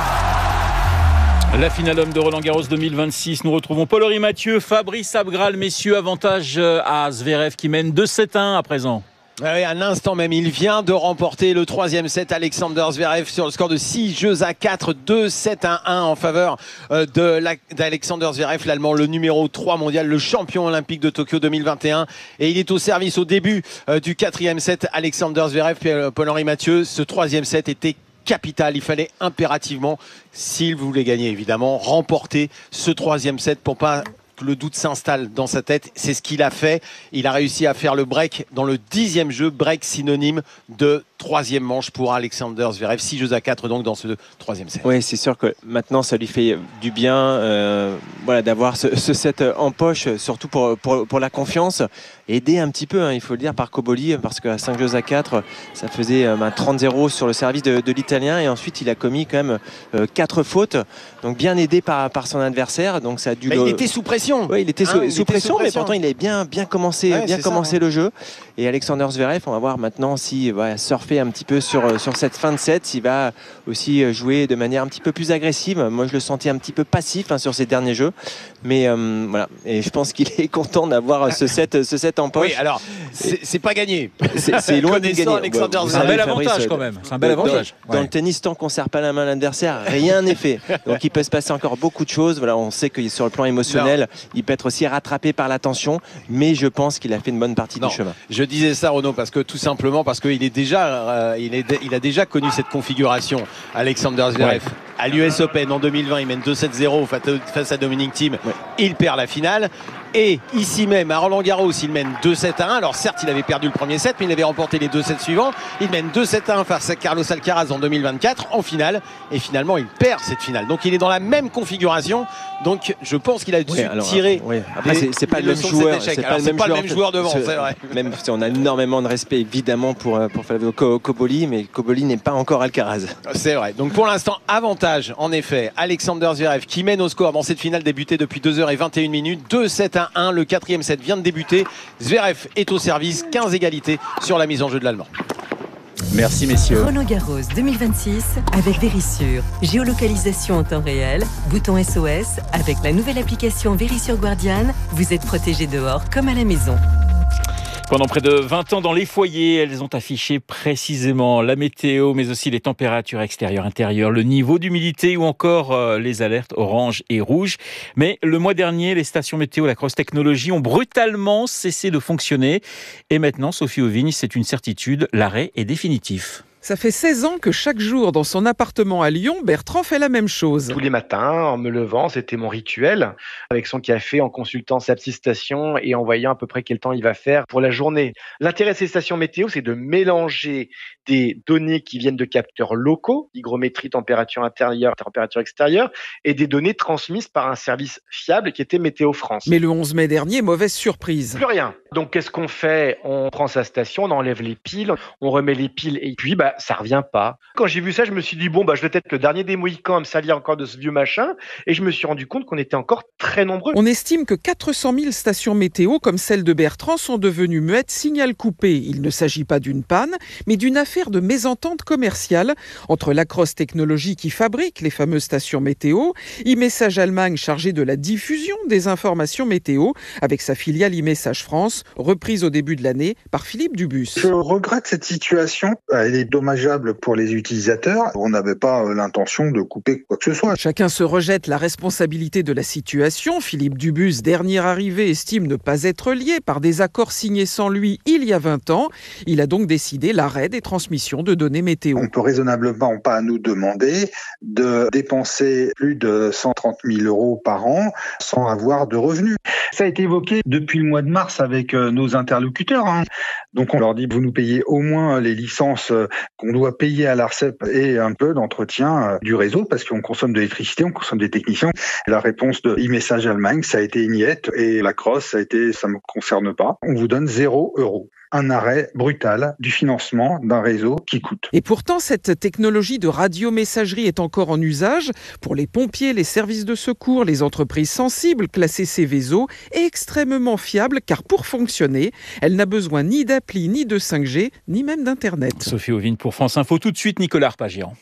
La finale homme de Roland-Garros deux mille vingt-six, nous retrouvons Paul-Henri Mathieu, Fabrice Abgral, messieurs, avantage à Zverev qui mène deux sept à un à présent. Oui, à l'instant même, il vient de remporter le troisième set. Alexander Zverev sur le score de six jeux à quatre, deux sept à un en faveur de d'Alexander Zverev, l'Allemand, le numéro trois mondial, le champion olympique de Tokyo deux mille vingt et un. Et il est au service au début du quatrième set. Alexander Zverev, puis Paul-Henri Mathieu, ce troisième set était capital. Il fallait impérativement, s'il voulait gagner évidemment, remporter ce troisième set pour pas que le doute s'installe dans sa tête. C'est ce qu'il a fait. Il a réussi à faire le break dans le dixième jeu, break synonyme de troisième manche pour Alexander Zverev. six jeux à quatre donc dans ce troisième set. Oui, c'est sûr que maintenant ça lui fait du bien euh, voilà, d'avoir ce, ce set en poche, surtout pour, pour, pour la confiance. Aidé un petit peu, hein, il faut le dire, par Cobolli, parce qu'à cinq jeux à quatre, ça faisait euh, trente zéro sur le service de, de l'Italien. Et ensuite, il a commis quand même euh, quatre fautes. Donc bien aidé par, par son adversaire. Donc ça a dû bah, le... Il était sous pression. Oui, il était sous, hein, il sous, était pression, sous pression, mais pourtant il avait bien, bien commencé, ouais, bien commencé ça, ouais. le jeu. Et Alexander Zverev, on va voir maintenant s'il va surfer un petit peu sur, sur cette fin de set, s'il va aussi jouer de manière un petit peu plus agressive. Moi, je le sentais un petit peu passif hein, sur ces derniers jeux. Mais euh, voilà, et je pense qu'il est content d'avoir ce set, ce set en poche. Oui, alors, c'est pas gagné. C'est loin de gagner. Alexander c'est un bel avantage quand même. C'est un bel avantage. Dans, ouais. dans le tennis, tant qu'on ne serre pas la main à l'adversaire, rien n'est fait. Donc il peut se passer encore beaucoup de choses. Voilà, on sait que sur le plan émotionnel, non. il peut être aussi rattrapé par la tension, mais je pense qu'il a fait une bonne partie non. du chemin. Je disais ça, Renaud, parce que tout simplement parce qu'il est déjà, euh, il, est, il a déjà connu cette configuration, Alexander Zverev. Ouais. À l'U S Open en deux mille vingt, il mène deux sept zéro face à Dominic Thiem. Ouais. Il perd la finale. Et ici même, à Roland-Garros, il mène deux sept à un. Alors certes, il avait perdu le premier set, mais il avait remporté les deux sets suivants. Il mène deux sept à un face à Carlos Alcaraz en deux mille vingt-quatre, en finale. Et finalement, il perd cette finale. Donc il est dans la même configuration. Donc je pense qu'il a dû ouais, alors, tirer. Ouais. Après, c'est pas, pas le même joueur. C'est pas, pas le même joueur devant, c'est vrai. Même si on a énormément de respect, évidemment, pour, pour Flavio Cobolli, mais Cobolli n'est pas encore Alcaraz. C'est vrai. Donc pour l'instant, avantage, en effet, Alexander Zverev qui mène au score dans cette finale débutée depuis deux heures vingt et une minutes. deux sept à un. Le quatrième set vient de débuter. Zverev est au service. quinze égalités sur la mise en jeu de l'Allemand. Merci messieurs. Roland-Garros deux mille vingt-six avec Verisure. Géolocalisation en temps réel, bouton S O S. Avec la nouvelle application Verisure Guardian, vous êtes protégé dehors comme à la maison. Pendant près de vingt ans dans les foyers, elles ont affiché précisément la météo, mais aussi les températures extérieures, intérieures, le niveau d'humidité ou encore euh, les alertes orange et rouge. Mais le mois dernier, les stations météo Lacrosse Technologies ont brutalement cessé de fonctionner. Et maintenant, Sophie Auvigne, c'est une certitude, l'arrêt est définitif. Ça fait seize ans que chaque jour dans son appartement à Lyon, Bertrand fait la même chose. Tous les matins, en me levant, c'était mon rituel, avec son café, en consultant sa petite station et en voyant à peu près quel temps il va faire pour la journée. L'intérêt de ces stations météo, c'est de mélanger des données qui viennent de capteurs locaux, hygrométrie, température intérieure, température extérieure, et des données transmises par un service fiable qui était Météo France. Mais le onze mai dernier, mauvaise surprise. Plus rien. Donc qu'est-ce qu'on fait? On prend sa station, on enlève les piles, on remet les piles et puis bah ça revient pas. Quand j'ai vu ça, je me suis dit bon bah je vais être le dernier des Mohicans à me salir encore de ce vieux machin, et je me suis rendu compte qu'on était encore très nombreux. On estime que quatre cent mille stations météo comme celle de Bertrand sont devenues muettes, signal coupé. Il ne s'agit pas d'une panne, mais d'une affaire de mésentente commerciale entre Lacrosse Technologies qui fabrique les fameuses stations météo, iMessage Allemagne chargé de la diffusion des informations météo avec sa filiale iMessage France, reprise au début de l'année par Philippe Dubus. Je regrette cette situation, elle est dommageable pour les utilisateurs. On n'avait pas l'intention de couper quoi que ce soit. Chacun se rejette la responsabilité de la situation. Philippe Dubus, dernier arrivé, estime ne pas être lié par des accords signés sans lui il y a vingt ans. Il a donc décidé l'arrêt des transmissions de données météo. On peut raisonnablement pas nous demander de dépenser plus de cent trente mille euros par an sans avoir de revenus. Ça a été évoqué depuis le mois de mars avec nos interlocuteurs. Hein. Donc on leur dit, vous nous payez au moins les licences qu'on doit payer à l'Arcep et un peu d'entretien du réseau parce qu'on consomme de l'électricité, on consomme des techniciens. La réponse de iMessage Allemagne, ça a été une niette, et la crosse, ça a été, ça me concerne pas. On vous donne zéro euro. Un arrêt brutal du financement d'un réseau qui coûte. Et pourtant, cette technologie de radiomessagerie est encore en usage pour les pompiers, les services de secours, les entreprises sensibles classées Céveso, et extrêmement fiable car pour fonctionner, elle n'a besoin ni d'appli, ni de cinq G, ni même d'Internet. Sophie Ovine pour France Info. Tout de suite, Nicolas Arpagian.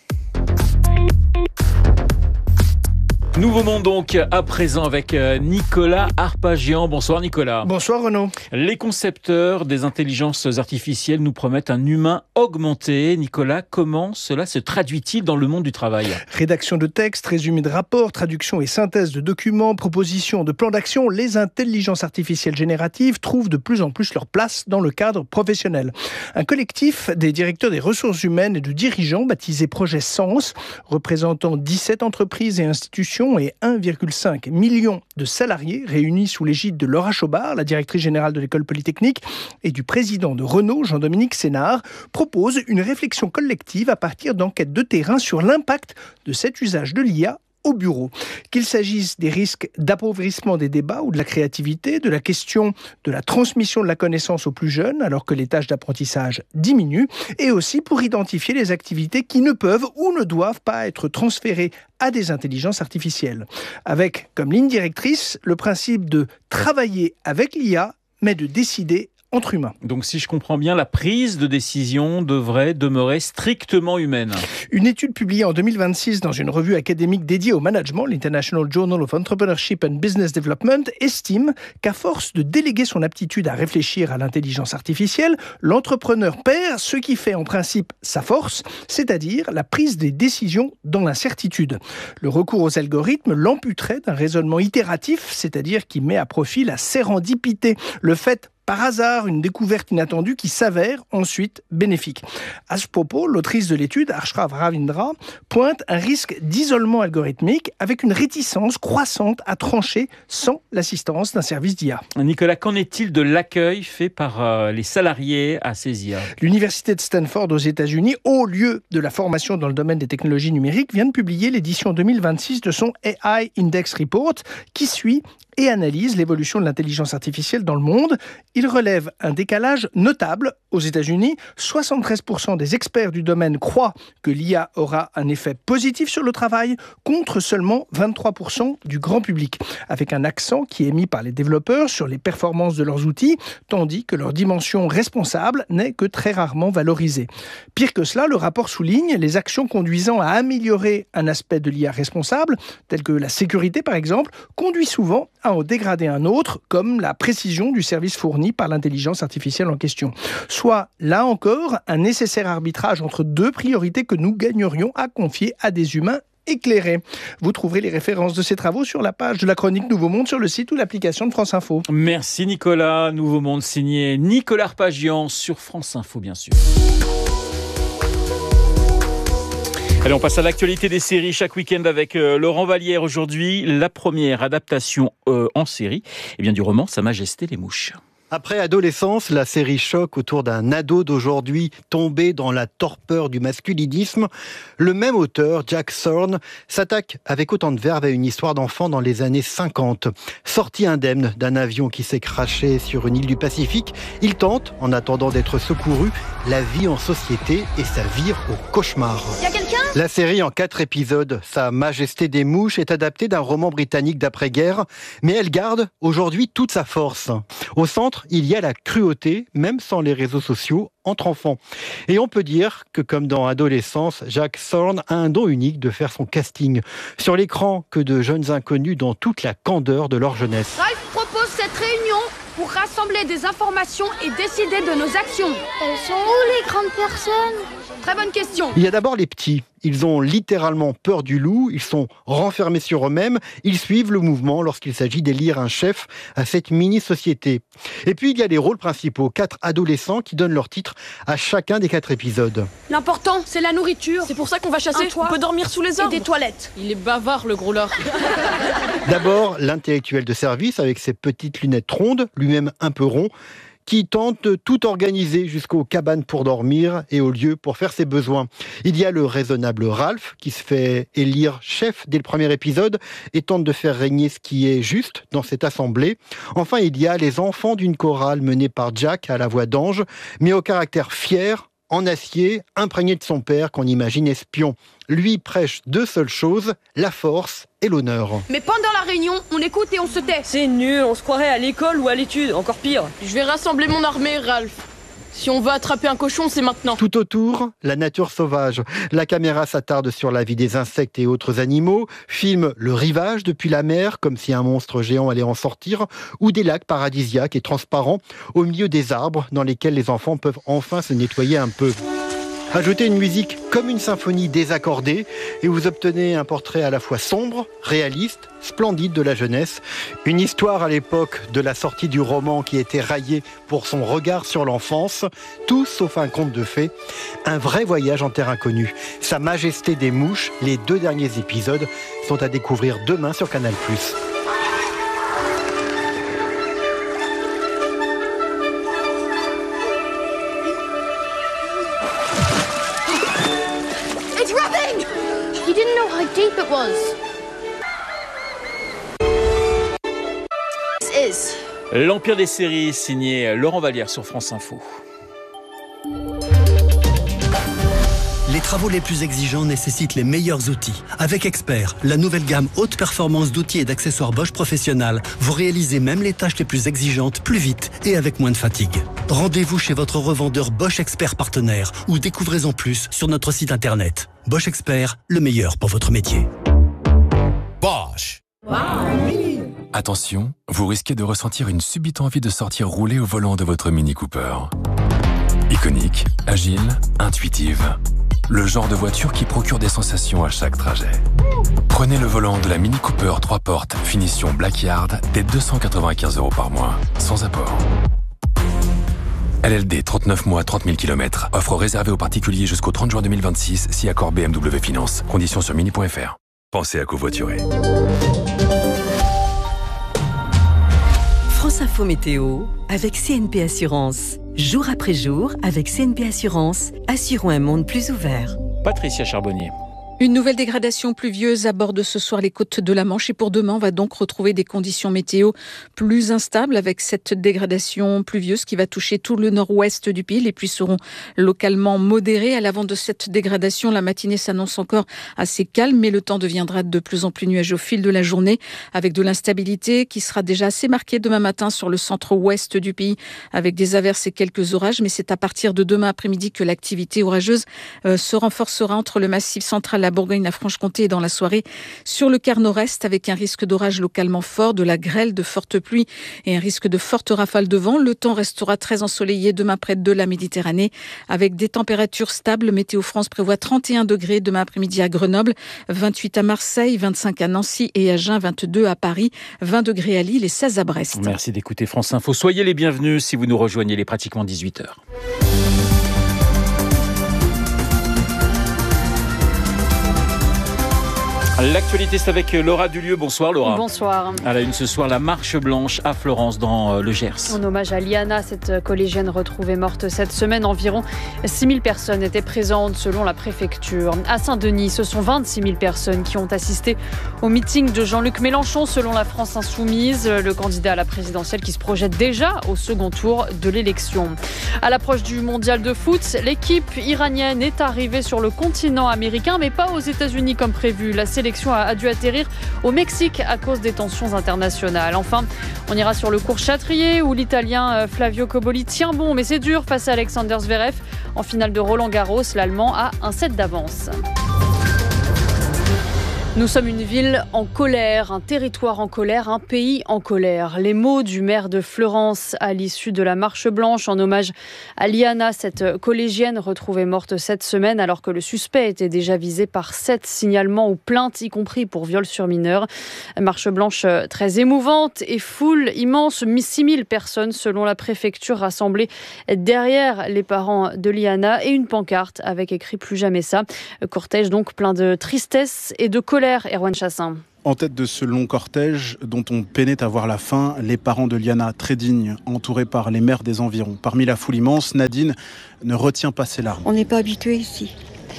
Nouveau monde donc, à présent avec Nicolas Arpagian. Bonsoir Nicolas. Bonsoir Renaud. Les concepteurs des intelligences artificielles nous promettent un humain augmenté. Nicolas, comment cela se traduit-il dans le monde du travail ? Rédaction de textes, résumé de rapports, traduction et synthèse de documents, proposition de plans d'action, les intelligences artificielles génératives trouvent de plus en plus leur place dans le cadre professionnel. Un collectif des directeurs des ressources humaines et de dirigeants baptisé Projet Sens, représentant dix-sept entreprises et institutions et un virgule cinq million de salariés réunis sous l'égide de Laura Chobard, la directrice générale de l'école polytechnique, et du président de Renault, Jean-Dominique Sénard, propose une réflexion collective à partir d'enquêtes de terrain sur l'impact de cet usage de l'I A au bureau. Qu'il s'agisse des risques d'appauvrissement des débats ou de la créativité, de la question de la transmission de la connaissance aux plus jeunes alors que les tâches d'apprentissage diminuent, et aussi pour identifier les activités qui ne peuvent ou ne doivent pas être transférées à des intelligences artificielles. Avec comme ligne directrice le principe de travailler avec l'I A, mais de décider entre humains. Donc si je comprends bien, la prise de décision devrait demeurer strictement humaine. Une étude publiée en deux mille vingt-six dans une revue académique dédiée au management, l'International Journal of Entrepreneurship and Business Development, estime qu'à force de déléguer son aptitude à réfléchir à l'intelligence artificielle, l'entrepreneur perd ce qui fait en principe sa force, c'est-à-dire la prise des décisions dans l'incertitude. Le recours aux algorithmes l'amputerait d'un raisonnement itératif, c'est-à-dire qui met à profit la sérendipité, le fait par hasard, une découverte inattendue qui s'avère ensuite bénéfique. À ce propos, l'autrice de l'étude, Ashraf Ravindra, pointe un risque d'isolement algorithmique avec une réticence croissante à trancher sans l'assistance d'un service d'I A. Nicolas, qu'en est-il de l'accueil fait par euh, les salariés à ces I A ? L'université de Stanford aux États-Unis, haut lieu de la formation dans le domaine des technologies numériques, vient de publier l'édition deux mille vingt-six de son A I Index Report qui suit et analyse l'évolution de l'intelligence artificielle dans le monde. Il relève un décalage notable. Aux États-Unis, soixante-treize pour cent des experts du domaine croient que l'I A aura un effet positif sur le travail, contre seulement vingt-trois pour cent du grand public, avec un accent qui est mis par les développeurs sur les performances de leurs outils, tandis que leur dimension responsable n'est que très rarement valorisée. Pire que cela, le rapport souligne les actions conduisant à améliorer un aspect de l'I A responsable, tel que la sécurité par exemple, conduit souvent à en dégrader un autre, comme la précision du service fourni par l'intelligence artificielle en question. Soit, là encore, un nécessaire arbitrage entre deux priorités que nous gagnerions à confier à des humains éclairés. Vous trouverez les références de ces travaux sur la page de la chronique Nouveau Monde sur le site ou l'application de France Info. Merci Nicolas. Nouveau Monde signé Nicolas Arpagian sur France Info, bien sûr. Allez, on passe à l'actualité des séries chaque week-end avec euh, Laurent Vallière. Aujourd'hui, la première adaptation euh, en série eh bien, du roman Sa Majesté les Mouches. Après Adolescence, la série choc autour d'un ado d'aujourd'hui tombé dans la torpeur du masculinisme. Le même auteur, Jack Thorne, s'attaque avec autant de verve à une histoire d'enfant dans les années cinquante. Sorti indemne d'un avion qui s'est crashé sur une île du Pacifique, il tente, en attendant d'être secouru, la vie en société et ça vire au cauchemar. Y a quelqu'un ? La série en quatre épisodes, Sa Majesté des Mouches, est adaptée d'un roman britannique d'après-guerre, mais elle garde aujourd'hui toute sa force. Au centre, il y a la cruauté, même sans les réseaux sociaux, entre enfants. Et on peut dire que, comme dans Adolescence, Jack Thorne a un don unique de faire son casting. Sur l'écran, que de jeunes inconnus dans toute la candeur de leur jeunesse. Ralph propose cette réunion pour rassembler des informations et décider de nos actions. Elles sont où les grandes personnes ? Très bonne question. Il y a d'abord les petits. Ils ont littéralement peur du loup, ils sont renfermés sur eux-mêmes, ils suivent le mouvement lorsqu'il s'agit d'élire un chef à cette mini-société. Et puis il y a les rôles principaux, quatre adolescents qui donnent leur titre à chacun des quatre épisodes. L'important, c'est la nourriture. C'est pour ça qu'on va chasser, Un toit, on peut dormir sous les arbres. Et des toilettes. Il est bavard le gros lard. D'abord, l'intellectuel de service avec ses petites lunettes rondes, lui-même un peu rond, qui tente de tout organiser jusqu'aux cabanes pour dormir et aux lieux pour faire ses besoins. Il y a le raisonnable Ralph qui se fait élire chef dès le premier épisode et tente de faire régner ce qui est juste dans cette assemblée. Enfin, il y a les enfants d'une chorale menée par Jack à la voix d'ange, mais au caractère fier, en acier, imprégné de son père qu'on imagine espion. Lui prêche deux seules choses, la force et l'honneur. Mais pendant la réunion, on écoute et on se tait. C'est nul, on se croirait à l'école ou à l'étude, encore pire. Je vais rassembler mon armée, Ralph. Si on veut attraper un cochon, c'est maintenant. Tout autour, la nature sauvage. La caméra s'attarde sur la vie des insectes et autres animaux, filme le rivage depuis la mer, comme si un monstre géant allait en sortir, ou des lacs paradisiaques et transparents au milieu des arbres dans lesquels les enfants peuvent enfin se nettoyer un peu. Ajoutez une musique comme une symphonie désaccordée et vous obtenez un portrait à la fois sombre, réaliste, splendide de la jeunesse. Une histoire à l'époque de la sortie du roman qui était raillé pour son regard sur l'enfance. Tout sauf un conte de fées. Un vrai voyage en terre inconnue. Sa Majesté des Mouches, les deux derniers épisodes, sont à découvrir demain sur Canal plus. You didn't know how deep it was. This is. L'Empire des séries, signé Laurent Vallière sur France Info. Les travaux les plus exigeants nécessitent les meilleurs outils. Avec Expert, la nouvelle gamme haute performance d'outils et d'accessoires Bosch Professionnel, vous réalisez même les tâches les plus exigeantes plus vite et avec moins de fatigue. Rendez-vous chez votre revendeur Bosch Expert partenaire ou découvrez-en plus sur notre site internet. Bosch Expert, le meilleur pour votre métier. Bosch. Attention, vous risquez de ressentir une subite envie de sortir rouler au volant de votre Mini Cooper. Iconique, agile, intuitive. Le genre de voiture qui procure des sensations à chaque trajet. Prenez le volant de la Mini Cooper trois portes, finition Black Yard, dès deux cent quatre-vingt-quinze euros par mois, sans apport. L L D, trente-neuf mois, trente mille kilomètres. Offre réservée aux particuliers jusqu'au trente juin deux mille vingt-six, si accord B M W Finance. Conditions sur mini point f r. Pensez à covoiturer. France Info Météo avec C N P Assurance. Jour après jour, avec C N P Assurance, assurons un monde plus ouvert. Patricia Charbonnier. Une nouvelle dégradation pluvieuse aborde ce soir les côtes de la Manche et pour demain, on va donc retrouver des conditions météo plus instables avec cette dégradation pluvieuse qui va toucher tout le nord-ouest du pays. Les pluies seront localement modérées. À l'avant de cette dégradation, la matinée s'annonce encore assez calme, mais le temps deviendra de plus en plus nuageux au fil de la journée avec de l'instabilité qui sera déjà assez marquée demain matin sur le centre-ouest du pays avec des averses et quelques orages. Mais c'est à partir de demain après-midi que l'activité orageuse euh, se renforcera entre le massif central, la Bourgogne, la Franche-Comté et dans la soirée sur le quart nord-est avec un risque d'orage localement fort, de la grêle, de fortes pluies et un risque de fortes rafales de vent. Le temps restera très ensoleillé demain près de la Méditerranée avec des températures stables. Météo France prévoit trente et un degrés demain après-midi à Grenoble, vingt-huit à Marseille, vingt-cinq à Nancy et Agen, vingt-deux à Paris, vingt degrés à Lille et seize à Brest. Merci d'écouter France Info. Soyez les bienvenus si vous nous rejoignez, il est pratiquement dix-huit heures. L'actualité, c'est avec Laura Dulieu. Bonsoir Laura. Bonsoir. À la une ce soir, la marche blanche à Florence dans le Gers. En hommage à Liana, cette collégienne retrouvée morte cette semaine, environ six mille personnes étaient présentes selon la préfecture. À Saint-Denis, ce sont vingt-six mille personnes qui ont assisté au meeting de Jean-Luc Mélenchon selon la France Insoumise, le candidat à la présidentielle qui se projette déjà au second tour de l'élection. À l'approche du mondial de foot, l'équipe iranienne est arrivée sur le continent américain, mais pas aux États-Unis comme prévu. La sélection a dû atterrir au Mexique à cause des tensions internationales. Enfin, on ira sur le court Châtrier où l'Italien Flavio Cobolli tient bon, mais c'est dur face à Alexander Zverev. En finale de Roland-Garros, l'Allemand a un set d'avance. Nous sommes une ville en colère, un territoire en colère, un pays en colère. Les mots du maire de Fleurance à l'issue de la marche blanche en hommage à Liana, cette collégienne retrouvée morte cette semaine alors que le suspect était déjà visé par sept signalements ou plaintes, y compris pour viol sur mineur. Marche blanche très émouvante et foule immense, six mille personnes selon la préfecture rassemblées derrière les parents de Liana et une pancarte avec écrit « Plus jamais ça ». Cortège donc plein de tristesse et de colère. Erwan Chassin. En tête de ce long cortège dont on peinait à voir la fin, les parents de Liana, très dignes, entourés par les maires des environs. Parmi la foule immense, Nadine ne retient pas ses larmes. On n'est pas habitué ici.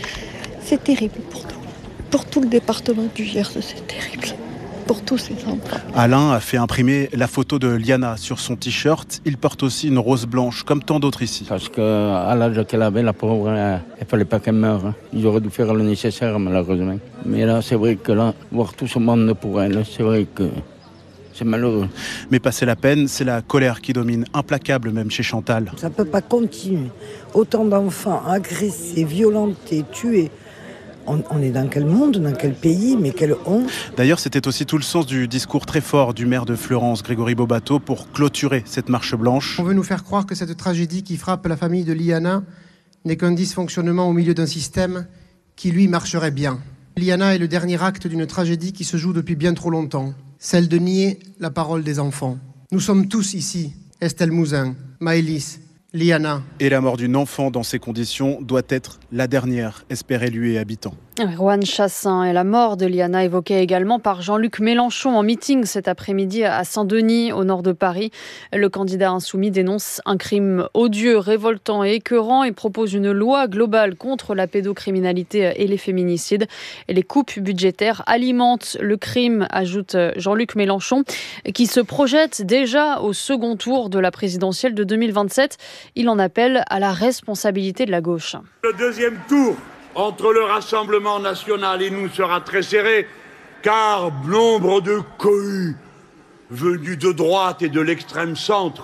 C'est terrible pour nous. Pour tout le département du Gers, c'est terrible. Pour tous ces enfants. Alain a fait imprimer la photo de Liana sur son t-shirt. Il porte aussi une rose blanche, comme tant d'autres ici. Parce qu'à l'âge qu'elle avait, la pauvre, il ne fallait pas qu'elle meure. Ils auraient dû faire le nécessaire, malheureusement. Mais là, c'est vrai que là, voir tout ce monde pour elle, c'est vrai que c'est malheureux. Mais passer la peine, c'est la colère qui domine, implacable même chez Chantal. Ça ne peut pas continuer. Autant d'enfants agressés, violentés, tués. On est dans quel monde, dans quel pays, mais quelle honte. D'ailleurs, c'était aussi tout le sens du discours très fort du maire de Fleurance, Grégory Bobato, pour clôturer cette marche blanche. On veut nous faire croire que cette tragédie qui frappe la famille de Liana n'est qu'un dysfonctionnement au milieu d'un système qui, lui, marcherait bien. Liana est le dernier acte d'une tragédie qui se joue depuis bien trop longtemps, celle de nier la parole des enfants. Nous sommes tous ici, Estelle Mouzin, Maëlys, Liana. Et la mort d'une enfant dans ces conditions doit être la dernière, espère élu et habitant. Erwan Chassin et la mort de Liana évoquée également par Jean-Luc Mélenchon en meeting cet après-midi à Saint-Denis, au nord de Paris. Le candidat insoumis dénonce un crime odieux, révoltant et écœurant et propose une loi globale contre la pédocriminalité et les féminicides. Et les coupes budgétaires alimentent le crime, ajoute Jean-Luc Mélenchon, qui se projette déjà au second tour de la présidentielle de deux mille vingt-sept. Il en appelle à la responsabilité de la gauche. Le deuxième tour entre le Rassemblement national et nous sera très serré, car nombre de cohus venus de droite et de l'extrême centre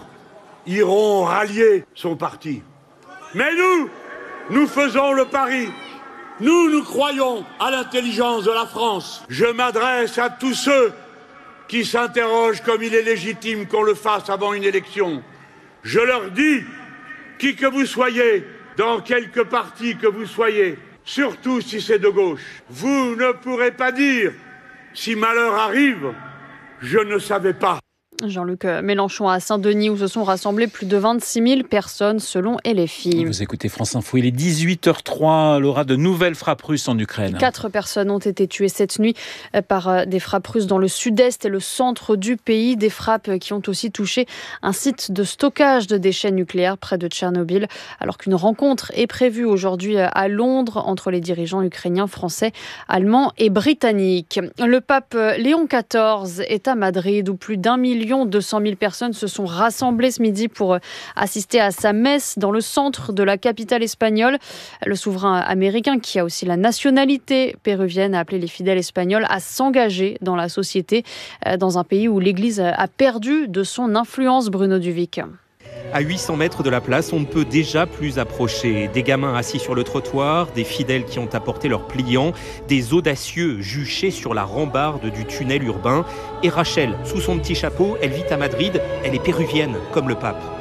iront rallier son parti. Mais nous, nous faisons le pari. Nous, nous croyons à l'intelligence de la France. Je m'adresse à tous ceux qui s'interrogent comme il est légitime qu'on le fasse avant une élection. Je leur dis, qui que vous soyez, dans quelque parti que vous soyez, surtout si c'est de gauche, vous ne pourrez pas dire, si malheur arrive, je ne savais pas. Jean-Luc Mélenchon à Saint-Denis où se sont rassemblées plus de vingt-six mille personnes selon L F I. Vous écoutez France Info, il est dix-huit heures trois, Laura, de nouvelles frappes russes en Ukraine. Quatre personnes ont été tuées cette nuit par des frappes russes dans le sud-est et le centre du pays. Des frappes qui ont aussi touché un site de stockage de déchets nucléaires près de Tchernobyl. Alors qu'une rencontre est prévue aujourd'hui à Londres entre les dirigeants ukrainiens, français, allemands et britanniques. Le pape Léon quatorze est à Madrid où plus d'un million deux cent mille personnes se sont rassemblées ce midi pour assister à sa messe dans le centre de la capitale espagnole. Le souverain américain, qui a aussi la nationalité péruvienne, a appelé les fidèles espagnols à s'engager dans la société dans un pays où l'Église a perdu de son influence. Bruno Duvic. À huit cents mètres de la place, on ne peut déjà plus approcher. Des gamins assis sur le trottoir, des fidèles qui ont apporté leurs pliants, des audacieux juchés sur la rambarde du tunnel urbain. Et Rachel, sous son petit chapeau, elle vit à Madrid, elle est péruvienne, comme le pape.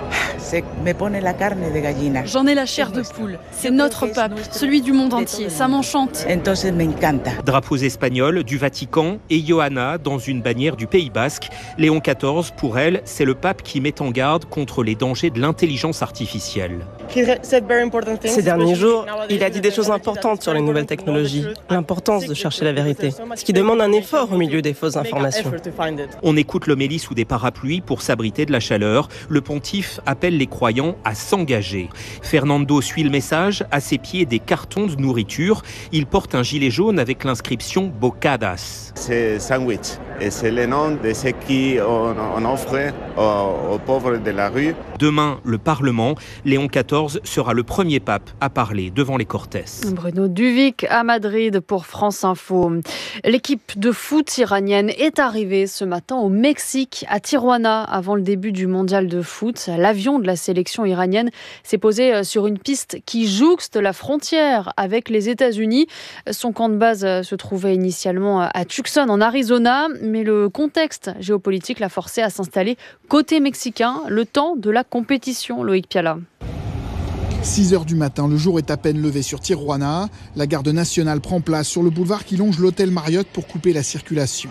J'en ai la chair de poule. C'est notre pape, celui du monde entier. Ça m'enchante. Drapeaux espagnols, du Vatican et Johanna dans une bannière du Pays Basque. Léon quatorze, pour elle, c'est le pape qui met en garde contre les dangers de l'intelligence artificielle. Ces derniers jours, il a dit des choses importantes sur les nouvelles technologies, l'importance de chercher la vérité, ce qui demande un effort au milieu des fausses informations. On écoute l'homélie sous des parapluies pour s'abriter de la chaleur. Le pontife appelle les croyants à s'engager. Fernando suit le message, à ses pieds des cartons de nourriture. Il porte un gilet jaune avec l'inscription Bocadas. C'est sandwich et c'est le nom de ce qu'on on offre aux, aux pauvres de la rue. Demain, le Parlement, Léon quatorze sera le premier pape à parler devant les Cortes. Bruno Duvic à Madrid pour France Info. L'équipe de foot iranienne est arrivée ce matin au Mexique, à Tijuana, avant le début du mondial de foot. L'avion de la sélection iranienne s'est posé sur une piste qui jouxte la frontière avec les États-Unis. Son camp de base se trouvait initialement à Tucson, en Arizona, mais le contexte géopolitique l'a forcé à s'installer côté mexicain, le temps de la compétition. Loïc Piala. six heures du matin, le jour est à peine levé sur Tijuana. La garde nationale prend place sur le boulevard qui longe l'hôtel Marriott pour couper la circulation.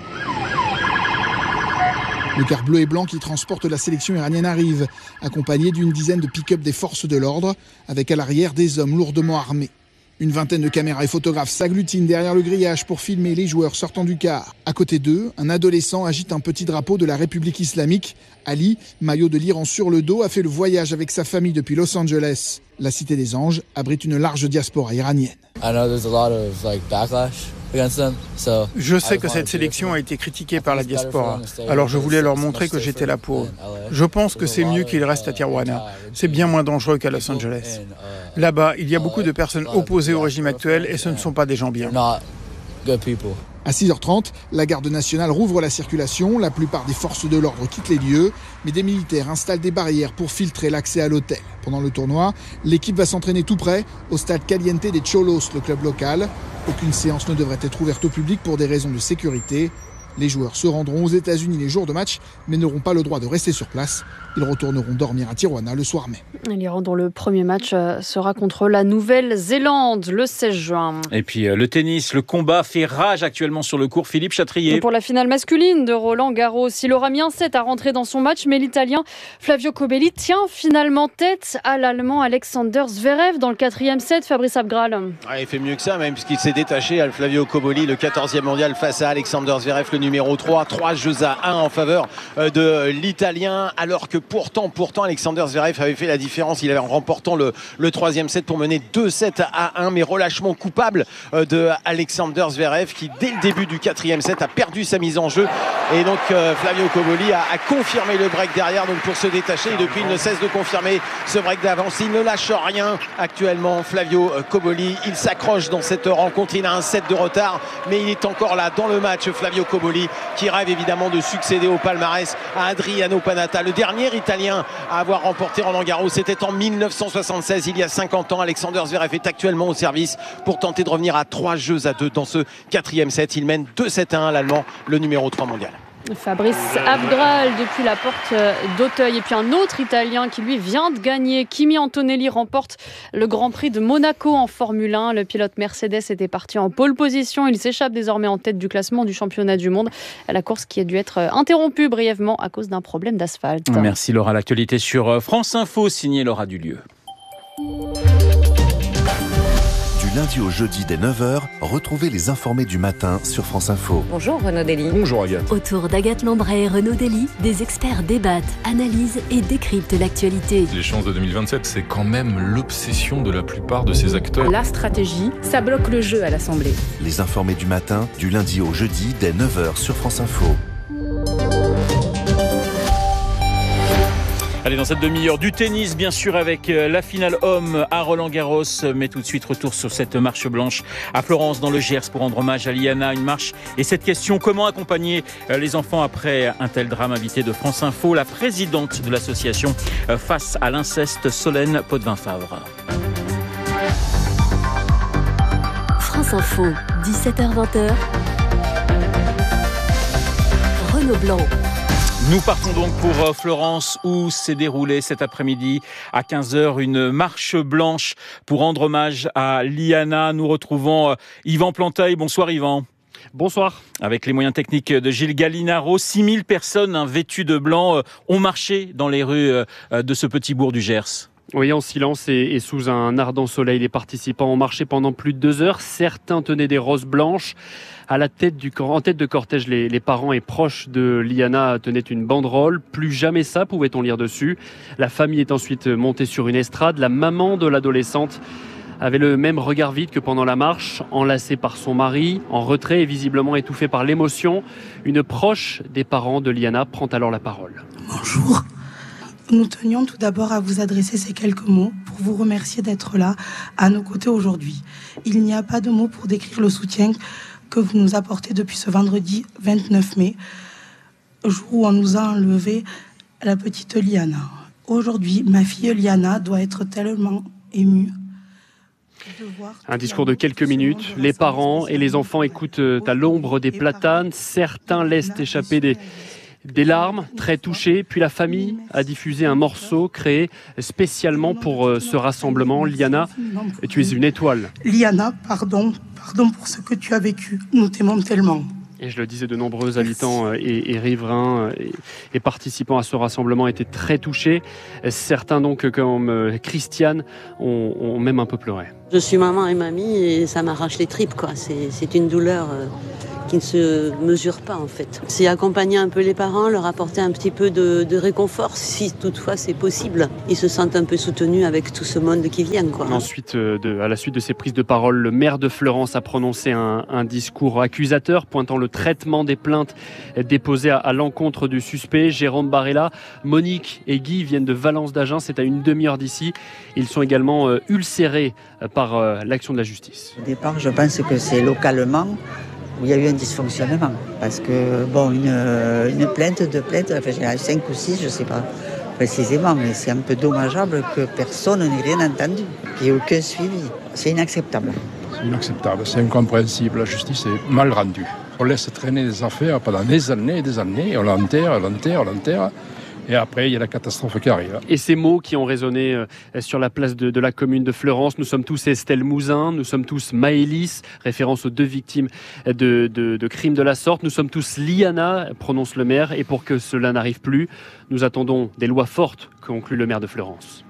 Le car bleu et blanc qui transporte la sélection iranienne arrive, accompagné d'une dizaine de pick-up des forces de l'ordre, avec à l'arrière des hommes lourdement armés. Une vingtaine de caméras et photographes s'agglutinent derrière le grillage pour filmer les joueurs sortant du car. À côté d'eux, un adolescent agite un petit drapeau de la République islamique. Ali, maillot de l'Iran sur le dos, a fait le voyage avec sa famille depuis Los Angeles. La Cité des Anges abrite une large diaspora iranienne. Je sais que cette sélection a été critiquée par la diaspora, alors je voulais leur montrer que j'étais là pour eux. Je pense que c'est mieux qu'ils restent à Tijuana. C'est bien moins dangereux qu'à Los Angeles. Là-bas, il y a beaucoup de personnes opposées au régime actuel et ce ne sont pas des gens bien. À six heures trente, la garde nationale rouvre la circulation. La plupart des forces de l'ordre quittent les lieux, mais des militaires installent des barrières pour filtrer l'accès à l'hôtel. Pendant le tournoi, l'équipe va s'entraîner tout près, au stade Caliente des Cholos, le club local. Aucune séance ne devrait être ouverte au public pour des raisons de sécurité. Les joueurs se rendront aux États-Unis les jours de match, mais n'auront pas le droit de rester sur place. Ils retourneront dormir à Tijuana le soir même. L'Iran, dont le premier match sera contre la Nouvelle-Zélande le seize juin. Et puis le tennis, le combat fait rage actuellement sur le court. Philippe Chatrier. Et pour la finale masculine de Roland Garros, il aura mis un set à rentrer dans son match, mais l'Italien Flavio Cobolli tient finalement tête à l'Allemand Alexander Zverev dans le quatrième set. Fabrice Abgral. Ah, il fait mieux que ça, même puisqu'il s'est détaché à Flavio Cobolli, le quatorzième mondial face à Alexander Zverev, le numéro trois. trois jeux à un en faveur de l'Italien, alors que pourtant, pourtant Alexander Zverev avait fait la différence. Il avait en remportant le, le troisième set pour mener deux sept à un, mais relâchement coupable de Alexander Zverev qui, dès le début du quatrième set, a perdu sa mise en jeu. Et donc euh, Flavio Cobolli a, a confirmé le break derrière donc pour se détacher. Et depuis, il ne cesse de confirmer ce break d'avance. Il ne lâche rien actuellement, Flavio Cobolli. Il s'accroche dans cette rencontre. Il a un set de retard, mais il est encore là dans le match. Flavio Cobolli qui rêve évidemment de succéder au palmarès à Adriano Panatta, le dernier Italien à avoir remporté Roland Garros. C'était en mille neuf cent soixante-seize, il y a cinquante ans. Alexander Zverev est actuellement au service pour tenter de revenir à trois jeux à deux dans ce quatrième set. Il mène deux sept à un, l'Allemand, le numéro trois mondial. Fabrice Abgral depuis la porte d'Auteuil. Et puis un autre Italien qui lui vient de gagner. Kimi Antonelli remporte le Grand Prix de Monaco en Formule un. Le pilote Mercedes était parti en pole position. Il s'échappe désormais en tête du classement du championnat du monde. La course qui a dû être interrompue brièvement à cause d'un problème d'asphalte. Merci Laura. L'actualité sur France Info, signée Laura Dulieu. Du lundi au jeudi dès neuf heures, retrouvez les informés du matin sur France Info. Bonjour Renaud Dely. Bonjour Agathe. Autour d'Agathe Lambray et Renaud Dely, des experts débattent, analysent et décryptent l'actualité. Les chances de deux mille vingt-sept, c'est quand même l'obsession de la plupart de ces acteurs. La stratégie, ça bloque le jeu à l'Assemblée. Les informés du matin, du lundi au jeudi dès neuf heures sur France Info. Allez, dans cette demi-heure du tennis, bien sûr, avec la finale homme à Roland-Garros. Mais tout de suite, retour sur cette marche blanche à Florence, dans le Gers, pour rendre hommage à Liana. Une marche et cette question, comment accompagner les enfants après un tel drame? Invité de France Info, la présidente de l'association Face à l'inceste, Solène Potvin-Favre. France Info, dix-sept heures vingt. Renaud Blanc. Nous partons donc pour Florence où s'est déroulée cet après-midi à quinze heures une marche blanche pour rendre hommage à Liana. Nous retrouvons Yvan Planteuil. Bonsoir Yvan. Bonsoir. Avec les moyens techniques de Gilles Gallinaro, six mille personnes hein, vêtues de blanc ont marché dans les rues de ce petit bourg du Gers. Oui, en silence et, et sous un ardent soleil, les participants ont marché pendant plus de deux heures. Certains tenaient des roses blanches. À la tête du, en tête de cortège, les, les parents et proches de Liana tenaient une banderole. Plus jamais ça, pouvait-on lire dessus. La famille est ensuite montée sur une estrade. La maman de l'adolescente avait le même regard vide que pendant la marche, enlacée par son mari, en retrait et visiblement étouffée par l'émotion. Une proche des parents de Liana prend alors la parole. Bonjour. Nous tenions tout d'abord à vous adresser ces quelques mots pour vous remercier d'être là, à nos côtés aujourd'hui. Il n'y a pas de mots pour décrire le soutien que vous nous apportez depuis ce vendredi vingt-neuf mai, jour où on nous a enlevé la petite Liana. Aujourd'hui, ma fille Liana doit être tellement émue. Un discours de quelques minutes. Les parents et les enfants écoutent à l'ombre des platanes. Certains laissent échapper des... Des larmes, très touchées, puis la famille a diffusé un morceau créé spécialement pour euh, ce rassemblement. Liana, tu es une étoile. Liana, pardon, pardon pour ce que tu as vécu. Nous t'aimons tellement. Et je le disais, de nombreux habitants et, et riverains et, et participants à ce rassemblement étaient très touchés. Certains donc, comme Christiane, ont, ont même un peu pleuré. Je suis maman et mamie et ça m'arrache les tripes, quoi. C'est, c'est une douleur euh, qui ne se mesure pas, en fait. C'est accompagner un peu les parents, leur apporter un petit peu de, de réconfort, si toutefois c'est possible. Ils se sentent un peu soutenus avec tout ce monde qui vient, quoi. Ensuite, de, à la suite de ces prises de parole, le maire de Fleurance a prononcé un, un discours accusateur, pointant le traitement des plaintes déposées à, à l'encontre du suspect, Jérôme Barella. Monique et Guy viennent de Valence d'Agen, c'est à une demi-heure d'ici. Ils sont également euh, ulcérés euh, par euh, l'action de la justice. Au départ, je pense que c'est localement où il y a eu un dysfonctionnement. Parce que, bon, une, une plainte, deux plaintes, enfin, j'en ai cinq ou six, je ne sais pas précisément, mais c'est un peu dommageable que personne n'ait rien entendu, qu'il n'y ait aucun suivi. C'est inacceptable. C'est inacceptable, c'est incompréhensible. La justice est mal rendue. On laisse traîner des affaires pendant des années et des années, on l'enterre, on l'enterre, on l'enterre. Et après, il y a la catastrophe qui arrive. Et ces mots qui ont résonné euh, sur la place de, de la commune de Fleurance, nous sommes tous Estelle Mouzin, nous sommes tous Maëlys, référence aux deux victimes de, de, de crimes de la sorte. Nous sommes tous Liana, prononce le maire. Et pour que cela n'arrive plus, nous attendons des lois fortes, conclut le maire de Fleurance.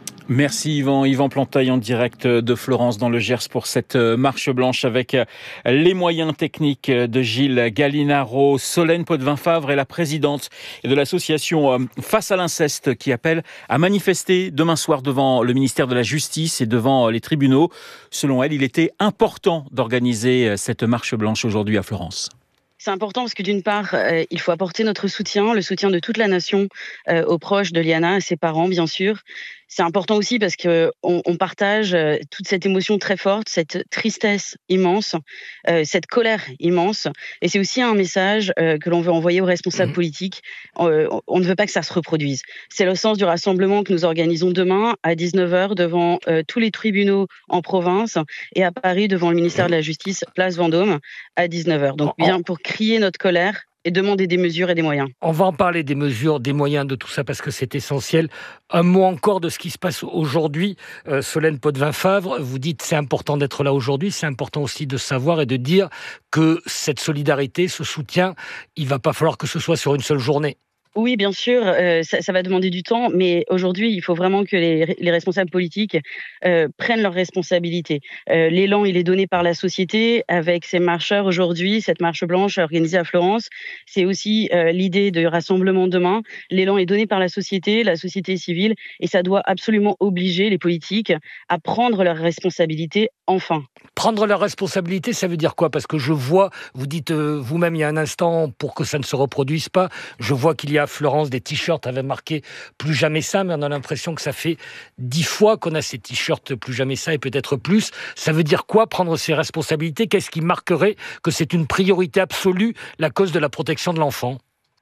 Merci Yvan, Yvan Planteuil en direct de Florence dans le Gers pour cette marche blanche avec les moyens techniques de Gilles Gallinaro. Solène Potvin-Favre est la présidente de l'association Face à l'inceste qui appelle à manifester demain soir devant le ministère de la Justice et devant les tribunaux. Selon elle, il était important d'organiser cette marche blanche aujourd'hui à Florence. C'est important parce que d'une part, euh, il faut apporter notre soutien, le soutien de toute la nation euh, aux proches de Liana, à ses parents bien sûr. C'est important aussi parce que on, on partage euh, toute cette émotion très forte, cette tristesse immense, euh, cette colère immense. Et c'est aussi un message euh, que l'on veut envoyer aux responsables mmh. politiques. Euh, on ne veut pas que ça se reproduise. C'est le sens du rassemblement que nous organisons demain à dix-neuf heures devant euh, tous les tribunaux en province et à Paris devant le ministère de la Justice, place Vendôme, à dix-neuf heures. Donc bien pour crier notre colère et demander des mesures et des moyens. On va en parler des mesures, des moyens, de tout ça, parce que c'est essentiel. Un mot encore de ce qui se passe aujourd'hui. Euh, Solène Potvin-Favre, vous dites c'est important d'être là aujourd'hui, c'est important aussi de savoir et de dire que cette solidarité, ce soutien, il ne va pas falloir que ce soit sur une seule journée. Oui, bien sûr, euh, ça, ça va demander du temps, mais aujourd'hui, il faut vraiment que les, les responsables politiques euh, prennent leurs responsabilités. Euh, l'élan, il est donné par la société avec ces marcheurs aujourd'hui, cette marche blanche organisée à Florence. C'est aussi euh, l'idée de rassemblement demain. L'élan est donné par la société, la société civile, et ça doit absolument obliger les politiques à prendre leurs responsabilités enfin. Prendre leurs responsabilités, ça veut dire quoi? Parce que je vois, vous dites euh, vous-même il y a un instant, pour que ça ne se reproduise pas, je vois qu'il y a à Florence des t-shirts avaient marqué « Plus jamais ça », mais on a l'impression que ça fait dix fois qu'on a ces t-shirts « Plus jamais ça » et peut-être plus. Ça veut dire quoi, prendre ses responsabilités? Qu'est-ce qui marquerait que c'est une priorité absolue, la cause de la protection de l'enfant?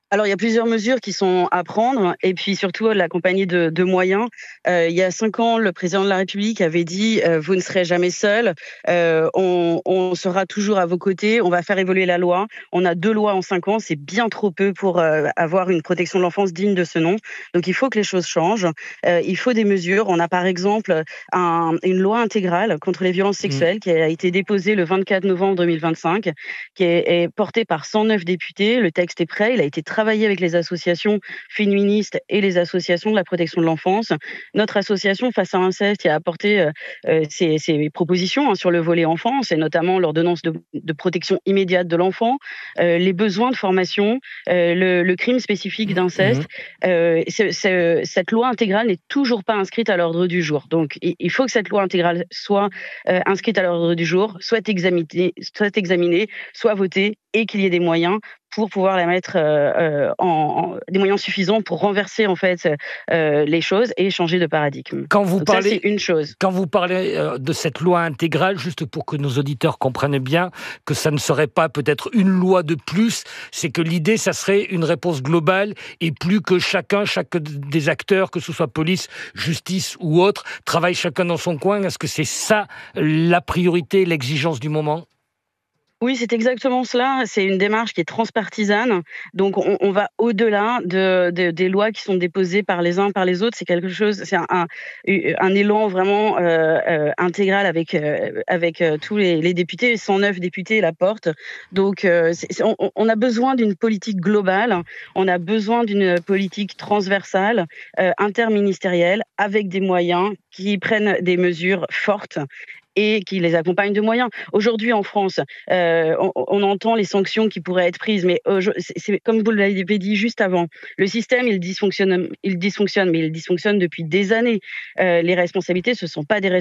Alors, il y a plusieurs mesures qui sont à prendre et puis surtout l'accompagner de, de moyens. Euh, il y a cinq ans, le président de la République avait dit euh, « Vous ne serez jamais seul, euh, on, on sera toujours à vos côtés, on va faire évoluer la loi ». On a deux lois en cinq ans, c'est bien trop peu pour euh, avoir une protection de l'enfance digne de ce nom. Donc, il faut que les choses changent. Euh, il faut des mesures. On a par exemple un, une loi intégrale contre les violences sexuelles mmh. qui a été déposée le vingt-quatre novembre deux mille vingt-cinq, qui est, est portée par cent neuf députés. Le texte est prêt, il a été travaillé avec les associations féministes et les associations de la protection de l'enfance. Notre association Face à l'inceste a apporté euh, ses, ses propositions hein, sur le volet enfance et notamment l'ordonnance de, de protection immédiate de l'enfant, euh, les besoins de formation, euh, le, le crime spécifique d'inceste. Mmh. Euh, c'est, c'est, cette loi intégrale n'est toujours pas inscrite à l'ordre du jour. Donc il, il faut que cette loi intégrale soit euh, inscrite à l'ordre du jour, soit examinée, soit examinée, soit votée et qu'il y ait des moyens pour pouvoir la mettre euh, en, en des moyens suffisants pour renverser en fait euh, les choses et changer de paradigme. Quand vous Donc parlez, ça, c'est une chose. Quand vous parlez euh, de cette loi intégrale, juste pour que nos auditeurs comprennent bien que ça ne serait pas peut-être une loi de plus, c'est que l'idée, ça serait une réponse globale et plus que chacun, chaque des acteurs, que ce soit police, justice ou autre, travaille chacun dans son coin. Est-ce que c'est ça la priorité, l'exigence du moment ? Oui, c'est exactement cela. C'est une démarche qui est transpartisane. Donc, on, on va au-delà de, de, des lois qui sont déposées par les uns, par les autres. C'est quelque chose, c'est un, un, un élan vraiment euh, euh, intégral avec euh, avec euh, tous les, les députés, cent neuf députés la porte. Donc, euh, c'est, c'est, on, on a besoin d'une politique globale. On a besoin d'une politique transversale, euh, interministérielle, avec des moyens qui prennent des mesures fortes et qui les accompagnent de moyens. Aujourd'hui, en France, euh, on, on entend les sanctions qui pourraient être prises, mais euh, c'est, c'est comme vous l'avez dit juste avant, le système, il dysfonctionne, il dysfonctionne, mais il dysfonctionne depuis des années. Euh, les responsabilités, ce ne sont pas des responsabilités